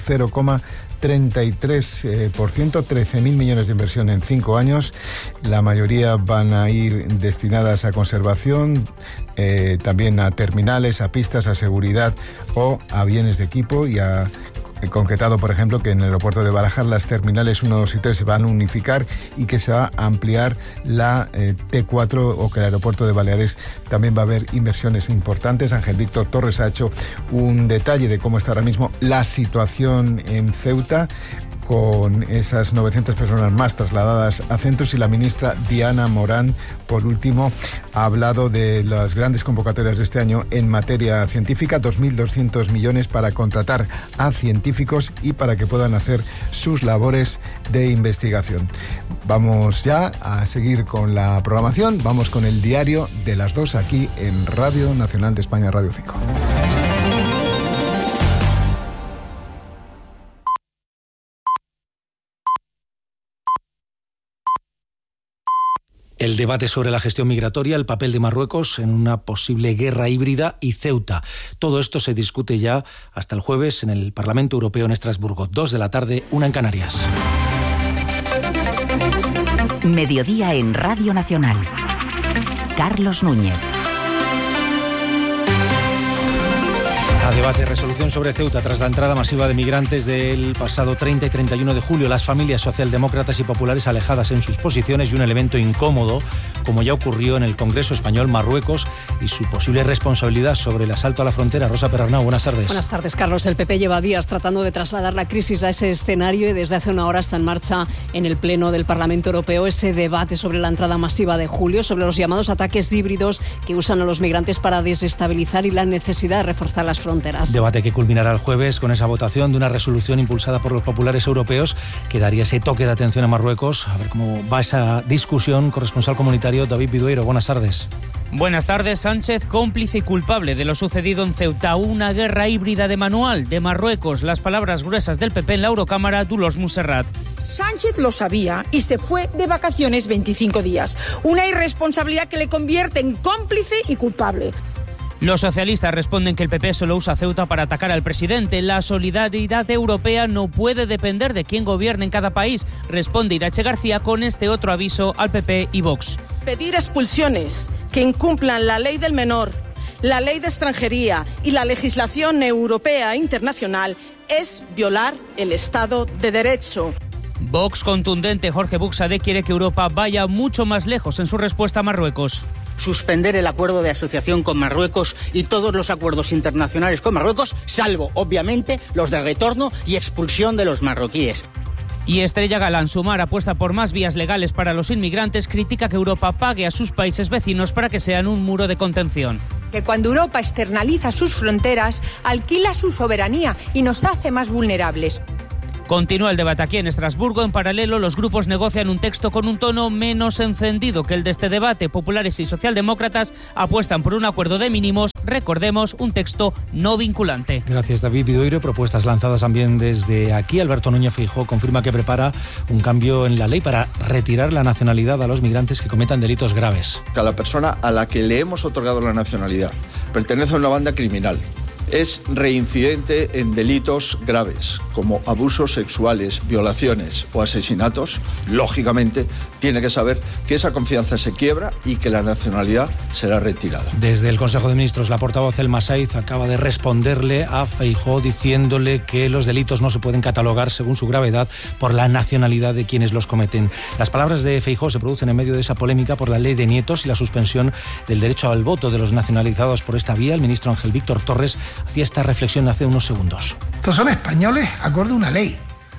0,33%, 13.000 millones de inversión en 5 años. La mayoría van a ir destinadas a conservación, también a terminales, a pistas, a seguridad o a bienes de equipo, y ha concretado, por ejemplo, que en el aeropuerto de Barajas las terminales 1, 2 y 3 se van a unificar y que se va a ampliar la T4, o que el aeropuerto de Baleares también va a haber inversiones importantes. Ángel Víctor Torres ha hecho un detalle de cómo está ahora mismo la situación en Ceuta, con esas 900 personas más trasladadas a centros, y la ministra Diana Morant, por último, ha hablado de las grandes convocatorias de este año en materia científica: 2.200 millones para contratar a científicos y para que puedan hacer sus labores de investigación. Vamos ya a seguir con la programación, vamos con el diario de las 2 aquí en Radio Nacional de España, Radio 5.
El debate sobre la gestión migratoria, el papel de Marruecos en una posible guerra híbrida y Ceuta. Todo esto se discute ya hasta el jueves en el Parlamento Europeo en Estrasburgo. 2 de la tarde, 1 en Canarias.
Mediodía en Radio Nacional. Carlos Núñez.
A debate resolución sobre Ceuta tras la entrada masiva de migrantes del pasado 30 y 31 de julio. Las familias socialdemócratas y populares alejadas en sus posiciones y un elemento incómodo, como ya ocurrió en el Congreso Español, Marruecos y su posible responsabilidad sobre el asalto a la frontera. Rosa Perarnau, buenas tardes.
Buenas tardes, Carlos. El PP lleva días tratando de trasladar la crisis a ese escenario y desde hace una hora está en marcha en el Pleno del Parlamento Europeo ese debate sobre la entrada masiva de julio, sobre los llamados ataques híbridos que usan a los migrantes para desestabilizar y la necesidad de reforzar las fronteras.
Debate que culminará el jueves con esa votación de una resolución impulsada por los populares europeos que daría ese toque de atención a Marruecos. A ver cómo va esa discusión. Corresponsal comunitario David Vidueiro, buenas tardes.
Buenas tardes. Sánchez, cómplice y culpable de lo sucedido en Ceuta. Una guerra híbrida de manual de Marruecos. Las palabras gruesas del PP en la Eurocámara, Dolors Montserrat.
Sánchez lo sabía y se fue de vacaciones 25 días. Una irresponsabilidad que le convierte en cómplice y culpable.
Los socialistas responden que el PP solo usa Ceuta para atacar al presidente. La solidaridad europea no puede depender de quién gobierne en cada país, responde Irache García con este otro aviso al PP y Vox.
Pedir expulsiones que incumplan la ley del menor, la ley de extranjería y la legislación europea e internacional es violar el Estado de Derecho.
Vox contundente. Jorge Buxade quiere que Europa vaya mucho más lejos en su respuesta a Marruecos.
suspender el acuerdo de asociación con Marruecos y todos los acuerdos internacionales con Marruecos, salvo, obviamente, los de retorno y expulsión de los marroquíes.
Y Estrella Galán, Sumar apuesta por más vías legales para los inmigrantes, critica que Europa pague a sus países vecinos para que sean un muro de contención.
Que cuando Europa externaliza sus fronteras, alquila su soberanía y nos hace más vulnerables.
Continúa el debate aquí en Estrasburgo. En paralelo, los grupos negocian un texto con un tono menos encendido que el de este debate. Populares y socialdemócratas apuestan por un acuerdo de mínimos. Recordemos, un texto no vinculante.
Gracias, David Vidoiro. Propuestas lanzadas también desde aquí. Alberto Núñez Feijóo confirma que prepara un cambio en la ley para retirar la nacionalidad a los migrantes que cometan delitos graves.
A la persona a la que le hemos otorgado la nacionalidad pertenece a una banda criminal. Es reincidente en delitos graves, como abusos sexuales, violaciones o asesinatos, lógicamente tiene que saber que esa confianza se quiebra y que la nacionalidad será retirada.
Desde el Consejo de Ministros, la portavoz Elma Saiz acaba de responderle a Feijóo diciéndole que los delitos no se pueden catalogar según su gravedad por la nacionalidad de quienes los cometen. Las palabras de Feijóo se producen en medio de esa polémica por la ley de nietos y la suspensión del derecho al voto de los nacionalizados por esta vía. El ministro Ángel Víctor Torres hacía esta reflexión hace unos segundos.
Estos son españoles acorde a una ley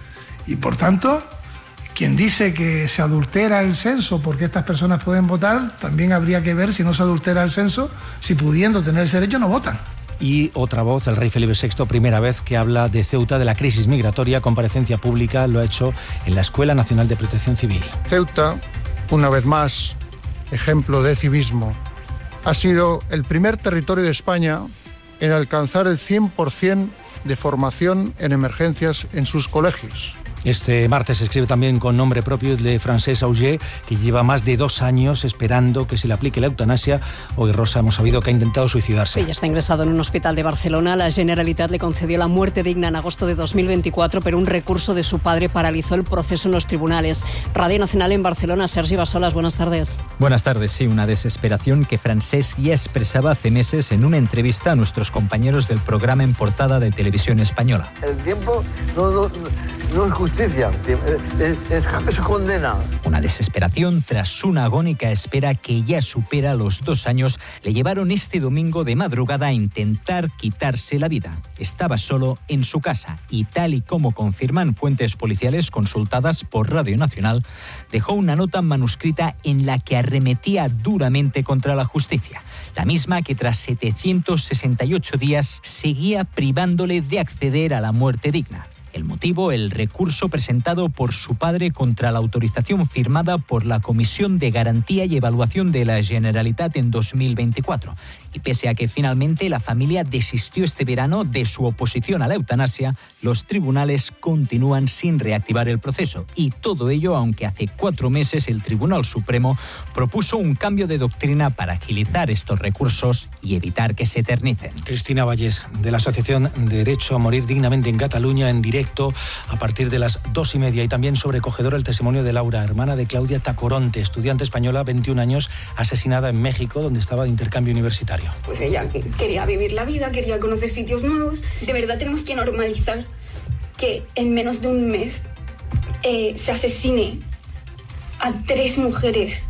y por tanto quien dice que se adultera el censo porque estas personas pueden votar, también habría que ver si no se adultera el censo, si pudiendo tener ese derecho no votan.
Y otra voz, el rey Felipe VI, primera vez que habla de Ceuta, de la crisis migratoria, comparecencia pública, lo ha hecho en la Escuela Nacional de Protección Civil.
Ceuta, una vez más, ejemplo de civismo, ha sido el primer territorio de España en alcanzar el 100% de formación en emergencias en sus colegios.
Este martes se escribe también con nombre propio de Francesc Auger, que lleva más de 2 años esperando que se le aplique la eutanasia. Hoy, Rosa, hemos sabido que ha intentado suicidarse.
Sí, ya está ingresado en un hospital de Barcelona. La Generalitat le concedió la muerte digna en agosto de 2024, pero un recurso de su padre paralizó el proceso en los tribunales. Radio Nacional en Barcelona, Sergi Bassolas, buenas tardes.
Buenas tardes, sí, una desesperación que Francesc ya expresaba hace meses en una entrevista a nuestros compañeros del programa En Portada de Televisión Española.
El tiempo no es justicia, es condena.
Una desesperación tras una agónica espera que ya supera los 2 años le llevaron este domingo de madrugada a intentar quitarse la vida. Estaba solo en su casa y, tal y como confirman fuentes policiales consultadas por Radio Nacional, dejó una nota manuscrita en la que arremetía duramente contra la justicia. La misma que tras 768 días seguía privándole de acceder a la muerte digna. El motivo, el recurso presentado por su padre contra la autorización firmada por la Comisión de Garantía y Evaluación de la Generalitat en 2024. Y pese a que finalmente la familia desistió este verano de su oposición a la eutanasia, los tribunales continúan sin reactivar el proceso. Y todo ello aunque hace 4 meses el Tribunal Supremo propuso un cambio de doctrina para agilizar estos recursos y evitar que se eternicen.
Cristina Vallés, de la Asociación Derecho a Morir Dignamente en Cataluña, en directo a partir de las 2:30. Y también sobrecogedor el testimonio de Laura, hermana de Claudia Tacoronte, estudiante española, 21 años, asesinada en México, donde estaba de intercambio universitario.
Pues ella quería vivir la vida, quería conocer sitios nuevos. De verdad tenemos que normalizar que en menos de un mes se asesine a 3 mujeres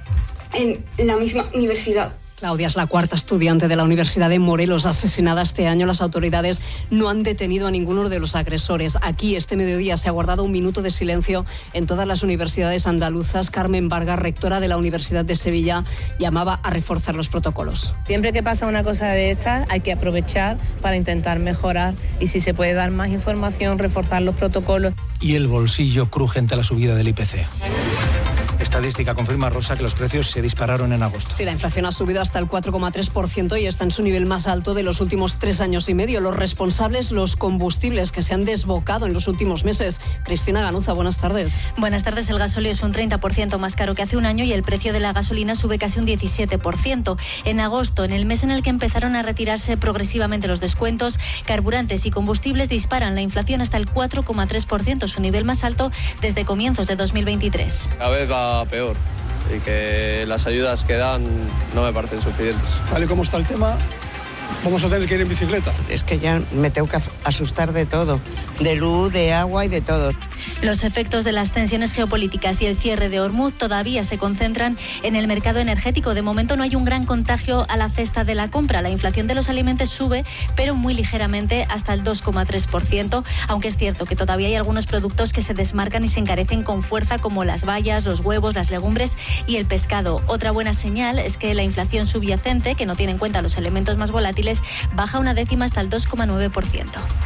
en la misma universidad.
Claudia es la 4ª estudiante de la Universidad de Morelos asesinada este año. Las autoridades no han detenido a ninguno de los agresores. Aquí, este mediodía, se ha guardado un minuto de silencio en todas las universidades andaluzas. Carmen Vargas, rectora de la Universidad de Sevilla, llamaba a reforzar los protocolos.
Siempre que pasa una cosa de estas, hay que aprovechar para intentar mejorar y si se puede dar más información, reforzar los protocolos.
Y el bolsillo cruje ante la subida del IPC. Estadística confirma, Rosa, que los precios se dispararon en agosto.
Sí, la inflación ha subido hasta el 4,3% y está en su nivel más alto de los últimos 3 años y medio. Los responsables, los combustibles que se han desbocado en los últimos meses. Cristina Ganuza, buenas tardes.
Buenas tardes. El gasóleo es un 30% más caro que hace un año y el precio de la gasolina sube casi un 17%. En agosto, en el mes en el que empezaron a retirarse progresivamente los descuentos, carburantes y combustibles disparan la inflación hasta el 4,3%, su nivel más alto desde comienzos de 2023.
Cada vez va peor y que las ayudas que dan no me parecen suficientes.
Tal y como está el tema, vamos a tener que ir en bicicleta.
Es que ya me tengo que asustar de todo, de luz, de agua y de todo.
Los efectos de las tensiones geopolíticas y el cierre de Hormuz todavía se concentran en el mercado energético. De momento no hay un gran contagio a la cesta de la compra. La inflación de los alimentos sube, pero muy ligeramente, hasta el 2,3%, aunque es cierto que todavía hay algunos productos que se desmarcan y se encarecen con fuerza, como las bayas, los huevos, las legumbres y el pescado. Otra buena señal es que la inflación subyacente, que no tiene en cuenta los elementos más volátiles, baja una décima hasta el 2,9%.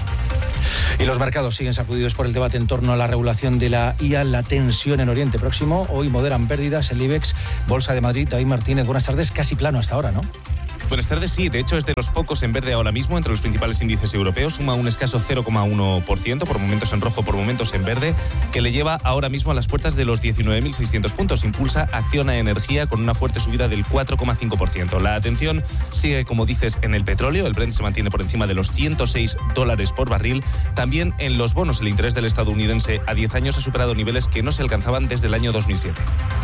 Y los mercados siguen sacudidos por el debate en torno a la regulación de la IA, la tensión en Oriente Próximo. Hoy moderan pérdidas el IBEX, Bolsa de Madrid. David Martínez, buenas tardes. Casi plano hasta ahora, ¿no?
Buenas tardes, sí. De hecho, es de los pocos en verde ahora mismo entre los principales índices europeos. Suma un escaso 0,1%, por momentos en rojo, por momentos en verde, que le lleva ahora mismo a las puertas de los 19.600 puntos. Impulsa Acciona Energía con una fuerte subida del 4,5%. La atención sigue, como dices, en el petróleo. El Brent se mantiene por encima de los $106 por barril. También en los bonos, el interés del estadounidense a 10 años ha superado niveles que no se alcanzaban desde el año 2007.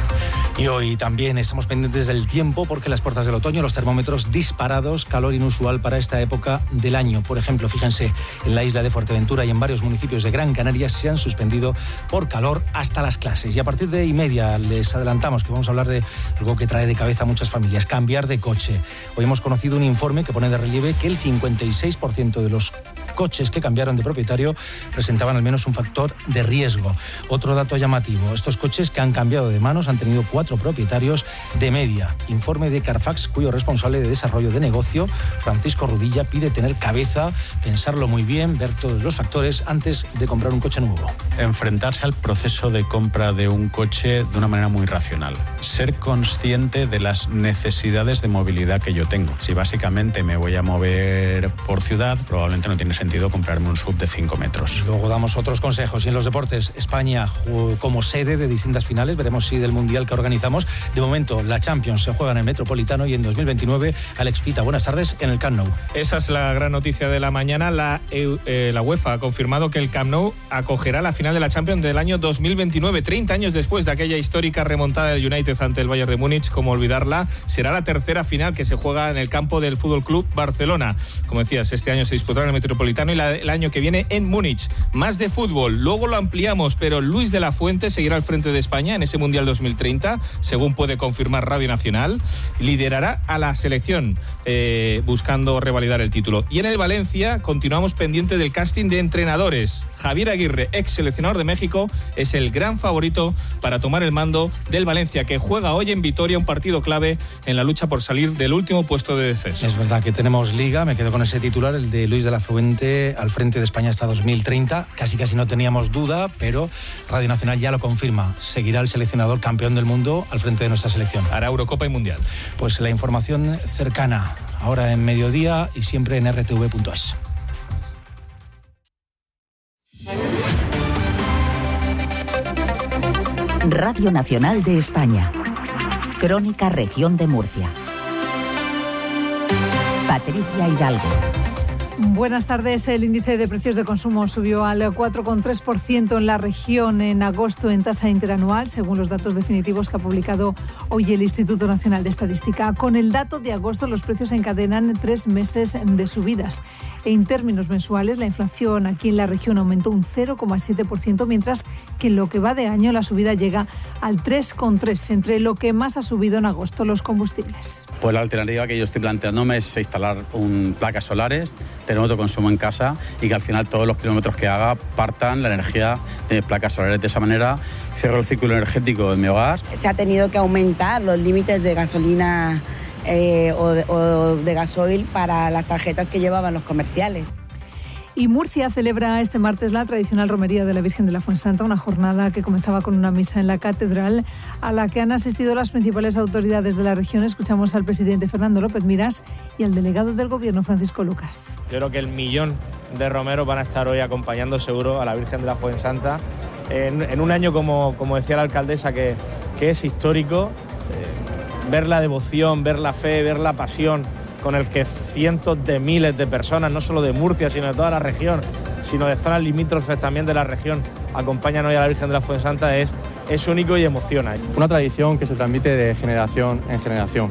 Y hoy también estamos pendientes del tiempo, porque las puertas del otoño, los termómetros disparados, calor inusual para esta época del año. Por ejemplo, fíjense, en la isla de Fuerteventura y en varios municipios de Gran Canaria se han suspendido por calor hasta las clases. Y a partir de 1:30 les adelantamos que vamos a hablar de algo que trae de cabeza a muchas familias: cambiar de coche. Hoy hemos conocido un informe que pone de relieve que el 56% de los coches que cambiaron de propietario presentaban al menos un factor de riesgo. Otro dato llamativo: estos coches que han cambiado de manos han tenido 4 propietarios de media. Informe de Carfax, cuyo responsable de desarrollo de negocio, Francisco Rudilla, pide tener cabeza, pensarlo muy bien, ver todos los factores antes de comprar un coche nuevo.
Enfrentarse al proceso de compra de un coche de una manera muy racional. Ser consciente de las necesidades de movilidad que yo tengo. Si básicamente me voy a mover por ciudad, probablemente no tiene sentido comprarme un SUV de 5 metros.
Luego damos otros consejos. Y en los deportes, España como sede de distintas finales, veremos si del Mundial que organizamos. De momento, la Champions se juega en el Metropolitano y en 2029, Alex Pita, buenas tardes, en el Camp Nou.
Esa es la gran noticia de la mañana. La UEFA ha confirmado que el Camp Nou acogerá la final de la Champions del año 2029, 30 años después de aquella histórica remontada del United ante el Bayern de Múnich. Como olvidarla, será la tercera final que se juega en el campo del Fútbol Club Barcelona. Como decías, este año se disputará en el Metropolitano y el año que viene en Múnich. Más de fútbol, luego lo ampliamos, pero Luis de la Fuente seguirá al frente de España en ese Mundial 2030, según puede confirmar Radio Nacional. Liderará a la selección buscando revalidar el título. Y en el Valencia continuamos pendiente del casting de entrenadores. Javier Aguirre, ex seleccionador de México, es el gran favorito para tomar el mando del Valencia, que juega hoy en Vitoria un partido clave en la lucha por salir del último puesto de descenso.
Es verdad que tenemos liga, me quedo con ese titular, el de Luis de la Fuente al frente de España hasta 2030. Casi no teníamos duda, pero Radio Nacional ya lo confirma. Seguirá el seleccionador campeón del mundo al frente de nuestra selección.
Hará Eurocopa y Mundial.
Pues la información cercana, ahora en mediodía y siempre en rtv.es.
Radio Nacional de España. Crónica Región de Murcia. Patricia Hidalgo.
Buenas tardes. El índice de precios de consumo subió al 4,3% en la región en agosto en tasa interanual, según los datos definitivos que ha publicado hoy el Instituto Nacional de Estadística. Con el dato de agosto, los precios encadenan 3 meses de subidas. En términos mensuales, la inflación aquí en la región aumentó un 0,7%, mientras que en lo que va de año la subida llega al 3,3%. Entre lo que más ha subido en agosto, los combustibles.
Pues la alternativa que yo estoy planteándome es instalar placas solares, tener otro consumo en casa y que al final todos los kilómetros que haga partan la energía de placas solares. De esa manera cierro el ciclo energético de mi hogar.
Se ha tenido que aumentar los límites de gasolina o de gasoil para las tarjetas que llevaban los comerciales.
Y Murcia celebra este martes la tradicional romería de la Virgen de la Fuensanta, una jornada que comenzaba con una misa en la catedral a la que han asistido las principales autoridades de la región. Escuchamos al presidente Fernando López Miras y al delegado del Gobierno, Francisco Lucas.
Yo creo que el 1.000.000 de romeros van a estar hoy acompañando seguro a la Virgen de la Fuensanta en un año, como decía la alcaldesa, que es histórico. Ver la devoción, ver la fe, ver la pasión con el que cientos de miles de personas, no solo de Murcia, sino de toda la región, sino de zonas limítrofes también de la región, acompañan hoy a la Virgen de la Fuensanta, es único y emociona.
Una tradición que se transmite de generación en generación.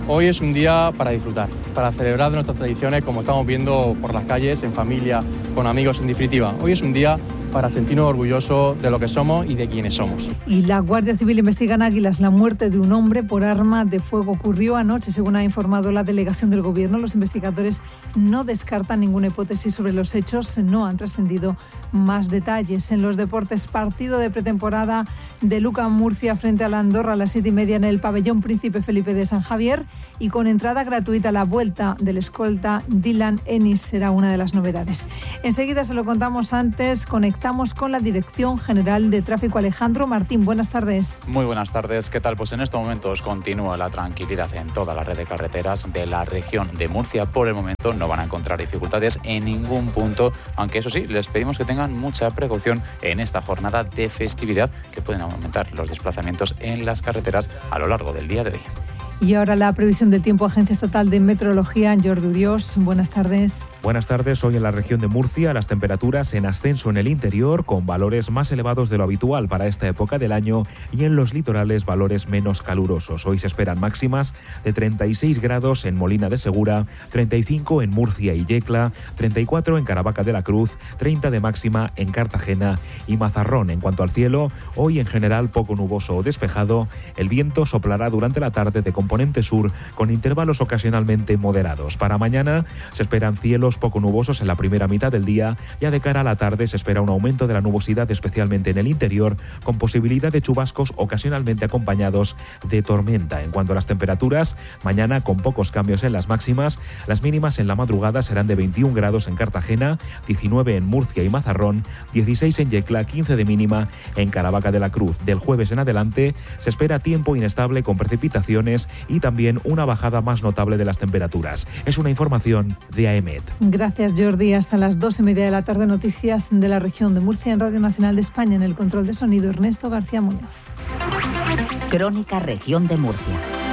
Hoy es un día para disfrutar, para celebrar de nuestras tradiciones como estamos viendo por las calles, en familia, con amigos, en definitiva. Hoy es un día para sentirnos orgullosos de lo que somos y de quiénes somos.
Y la Guardia Civil investiga en Águilas la muerte de un hombre por arma de fuego. Ocurrió anoche, según ha informado la delegación del Gobierno. Los investigadores no descartan ninguna hipótesis sobre los hechos. No han trascendido más detalles. En los deportes, partido de pretemporada de Luca Murcia frente a la Andorra a las 7:30 en el pabellón Príncipe Felipe de San Javier, y con entrada gratuita. La vuelta del escolta Dylan Ennis será una de las novedades. Enseguida se lo contamos. Antes conectamos con la Dirección General de Tráfico. Alejandro Martín, buenas tardes.
Muy buenas tardes. ¿Qué tal? Pues en estos momentos continúa la tranquilidad en toda la red de carreteras de la región de Murcia. Por el momento no van a encontrar dificultades en ningún punto, aunque eso sí, les pedimos que tengan mucha precaución en esta jornada de festividad, que pueden aumentar los desplazamientos en las carreteras a lo largo del día de hoy.
Y ahora la previsión del tiempo, Agencia Estatal de Meteorología. Jordi Uriós, buenas tardes.
Buenas tardes. Hoy en la región de Murcia las temperaturas en ascenso en el interior, con valores más elevados de lo habitual para esta época del año, y en los litorales valores menos calurosos. Hoy se esperan máximas de 36 grados en Molina de Segura, 35 en Murcia y Yecla, 34 en Caravaca de la Cruz, 30 de máxima en Cartagena y Mazarrón. En cuanto al cielo, hoy en general poco nuboso o despejado. El viento soplará durante la tarde de componente sur, con intervalos ocasionalmente moderados. Para mañana se esperan cielos poco nubosos en la primera mitad del día. Ya de cara a la tarde se espera un aumento de la nubosidad, especialmente en el interior, con posibilidad de chubascos ocasionalmente acompañados de tormenta. En cuanto a las temperaturas, mañana con pocos cambios en las máximas. Las mínimas en la madrugada serán de 21 grados en Cartagena, 19 en Murcia y Mazarrón, 16 en Yecla, 15 de mínima en Caravaca de la Cruz. Del jueves en adelante se espera tiempo inestable con precipitaciones y también una bajada más notable de las temperaturas. Es una información de AEMET.
Gracias, Jordi. Hasta las 2:30 de la tarde, noticias de la región de Murcia en Radio Nacional de España. En el control de sonido, Ernesto García Muñoz.
Crónica Región de Murcia.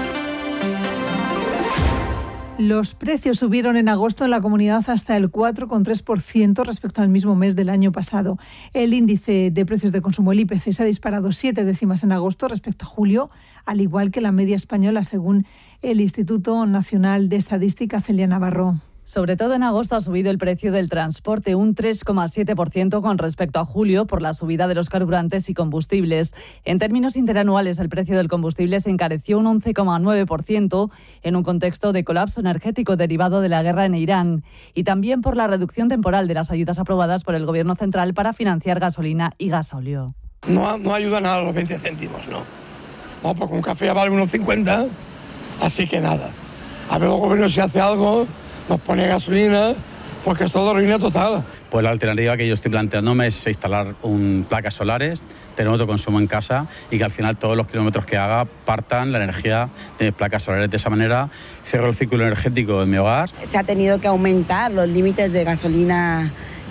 Los precios subieron en agosto en la comunidad hasta el 4,3% respecto al mismo mes del año pasado. El índice de precios de consumo, el IPC, se ha disparado 7 décimas en agosto respecto a julio, al igual que la media española, según el Instituto Nacional de Estadística. Celia Navarro.
Sobre todo en agosto ha subido el precio del transporte un 3,7% con respecto a julio por la subida de los carburantes y combustibles. En términos interanuales, el precio del combustible se encareció un 11,9% en un contexto de colapso energético derivado de la guerra en Irán, y también por la reducción temporal de las ayudas aprobadas por el Gobierno central para financiar gasolina y gasóleo.
No ayuda nada a los 20 céntimos, no. No, porque un café vale unos 50, así que nada. A ver, el Gobierno si hace algo, nos pone gasolina, porque es todo ruina total.
Pues la alternativa que yo estoy planteándome es instalar placas solares, tener autoconsumo en casa y que al final todos los kilómetros que haga partan la energía de placas solares. De esa manera cierro el ciclo energético en mi hogar.
Se ha tenido que aumentar los límites de gasolina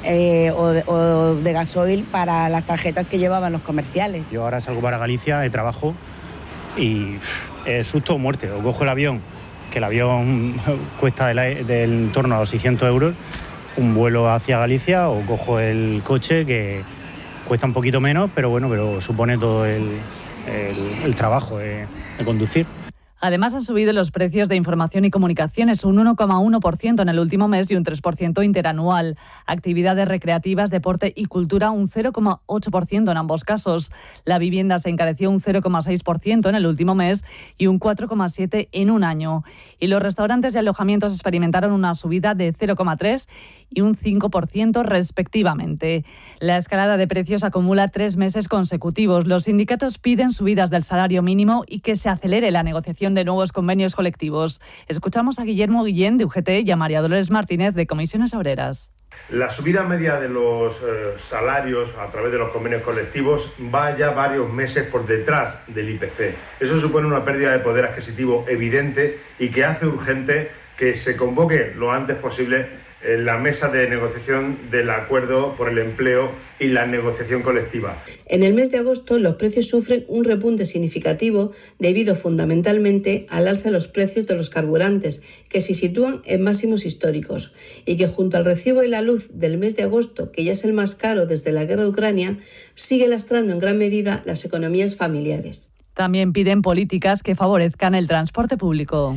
o de gasoil para las tarjetas que llevaban los comerciales.
Yo ahora salgo para Galicia de trabajo y susto o muerte. O cojo el avión, que el avión cuesta del torno a los 600 euros, un vuelo hacia Galicia, o cojo el coche, que cuesta un poquito menos, pero supone todo el trabajo de conducir.
Además, han subido los precios de información y comunicaciones un 1,1% en el último mes y un 3% interanual. Actividades recreativas, deporte y cultura un 0,8% en ambos casos. La vivienda se encareció un 0,6% en el último mes y un 4,7% en un año. Y los restaurantes y alojamientos experimentaron una subida de 0,3% y un 5% respectivamente. La escalada de precios acumula 3 meses consecutivos. Los sindicatos piden subidas del salario mínimo y que se acelere la negociación de nuevos convenios colectivos. Escuchamos a Guillermo Guillén, de UGT, y a María Dolores Martínez, de Comisiones Obreras.
La subida media de los salarios a través de los convenios colectivos va ya varios meses por detrás del IPC. Eso supone una pérdida de poder adquisitivo evidente y que hace urgente que se convoque lo antes posible la mesa de negociación del acuerdo por el empleo y la negociación colectiva.
En el mes de agosto los precios sufren un repunte significativo debido fundamentalmente al alza de los precios de los carburantes, que se sitúan en máximos históricos, y que junto al recibo de la luz del mes de agosto, que ya es el más caro desde la guerra de Ucrania, sigue lastrando en gran medida las economías familiares.
También piden políticas que favorezcan el transporte público.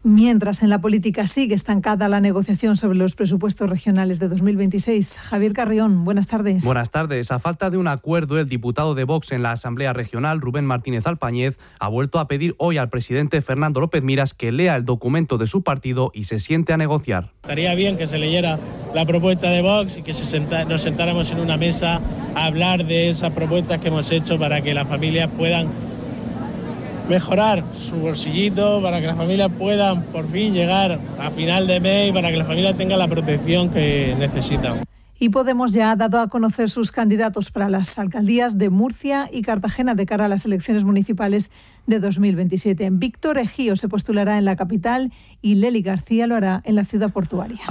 Mientras en la política sigue estancada la negociación sobre los presupuestos regionales de 2026. Javier Carrión, buenas tardes.
Buenas tardes. A falta de un acuerdo, el diputado de Vox en la Asamblea Regional, Rubén Martínez Alpañez, ha vuelto a pedir hoy al presidente Fernando López Miras que lea el documento de su partido y se siente a negociar.
Estaría bien que se leyera la propuesta de Vox y que nos sentáramos en una mesa a hablar de esas propuestas que hemos hecho para que las familias puedan mejorar su bolsillito, para que las familias puedan por fin llegar a final de mes y para que las familias tengan la protección que necesitan.
Y Podemos ya ha dado a conocer sus candidatos para las alcaldías de Murcia y Cartagena de cara a las elecciones municipales de 2027. Víctor Ejío se postulará en la capital y Lely García lo hará en la ciudad portuaria.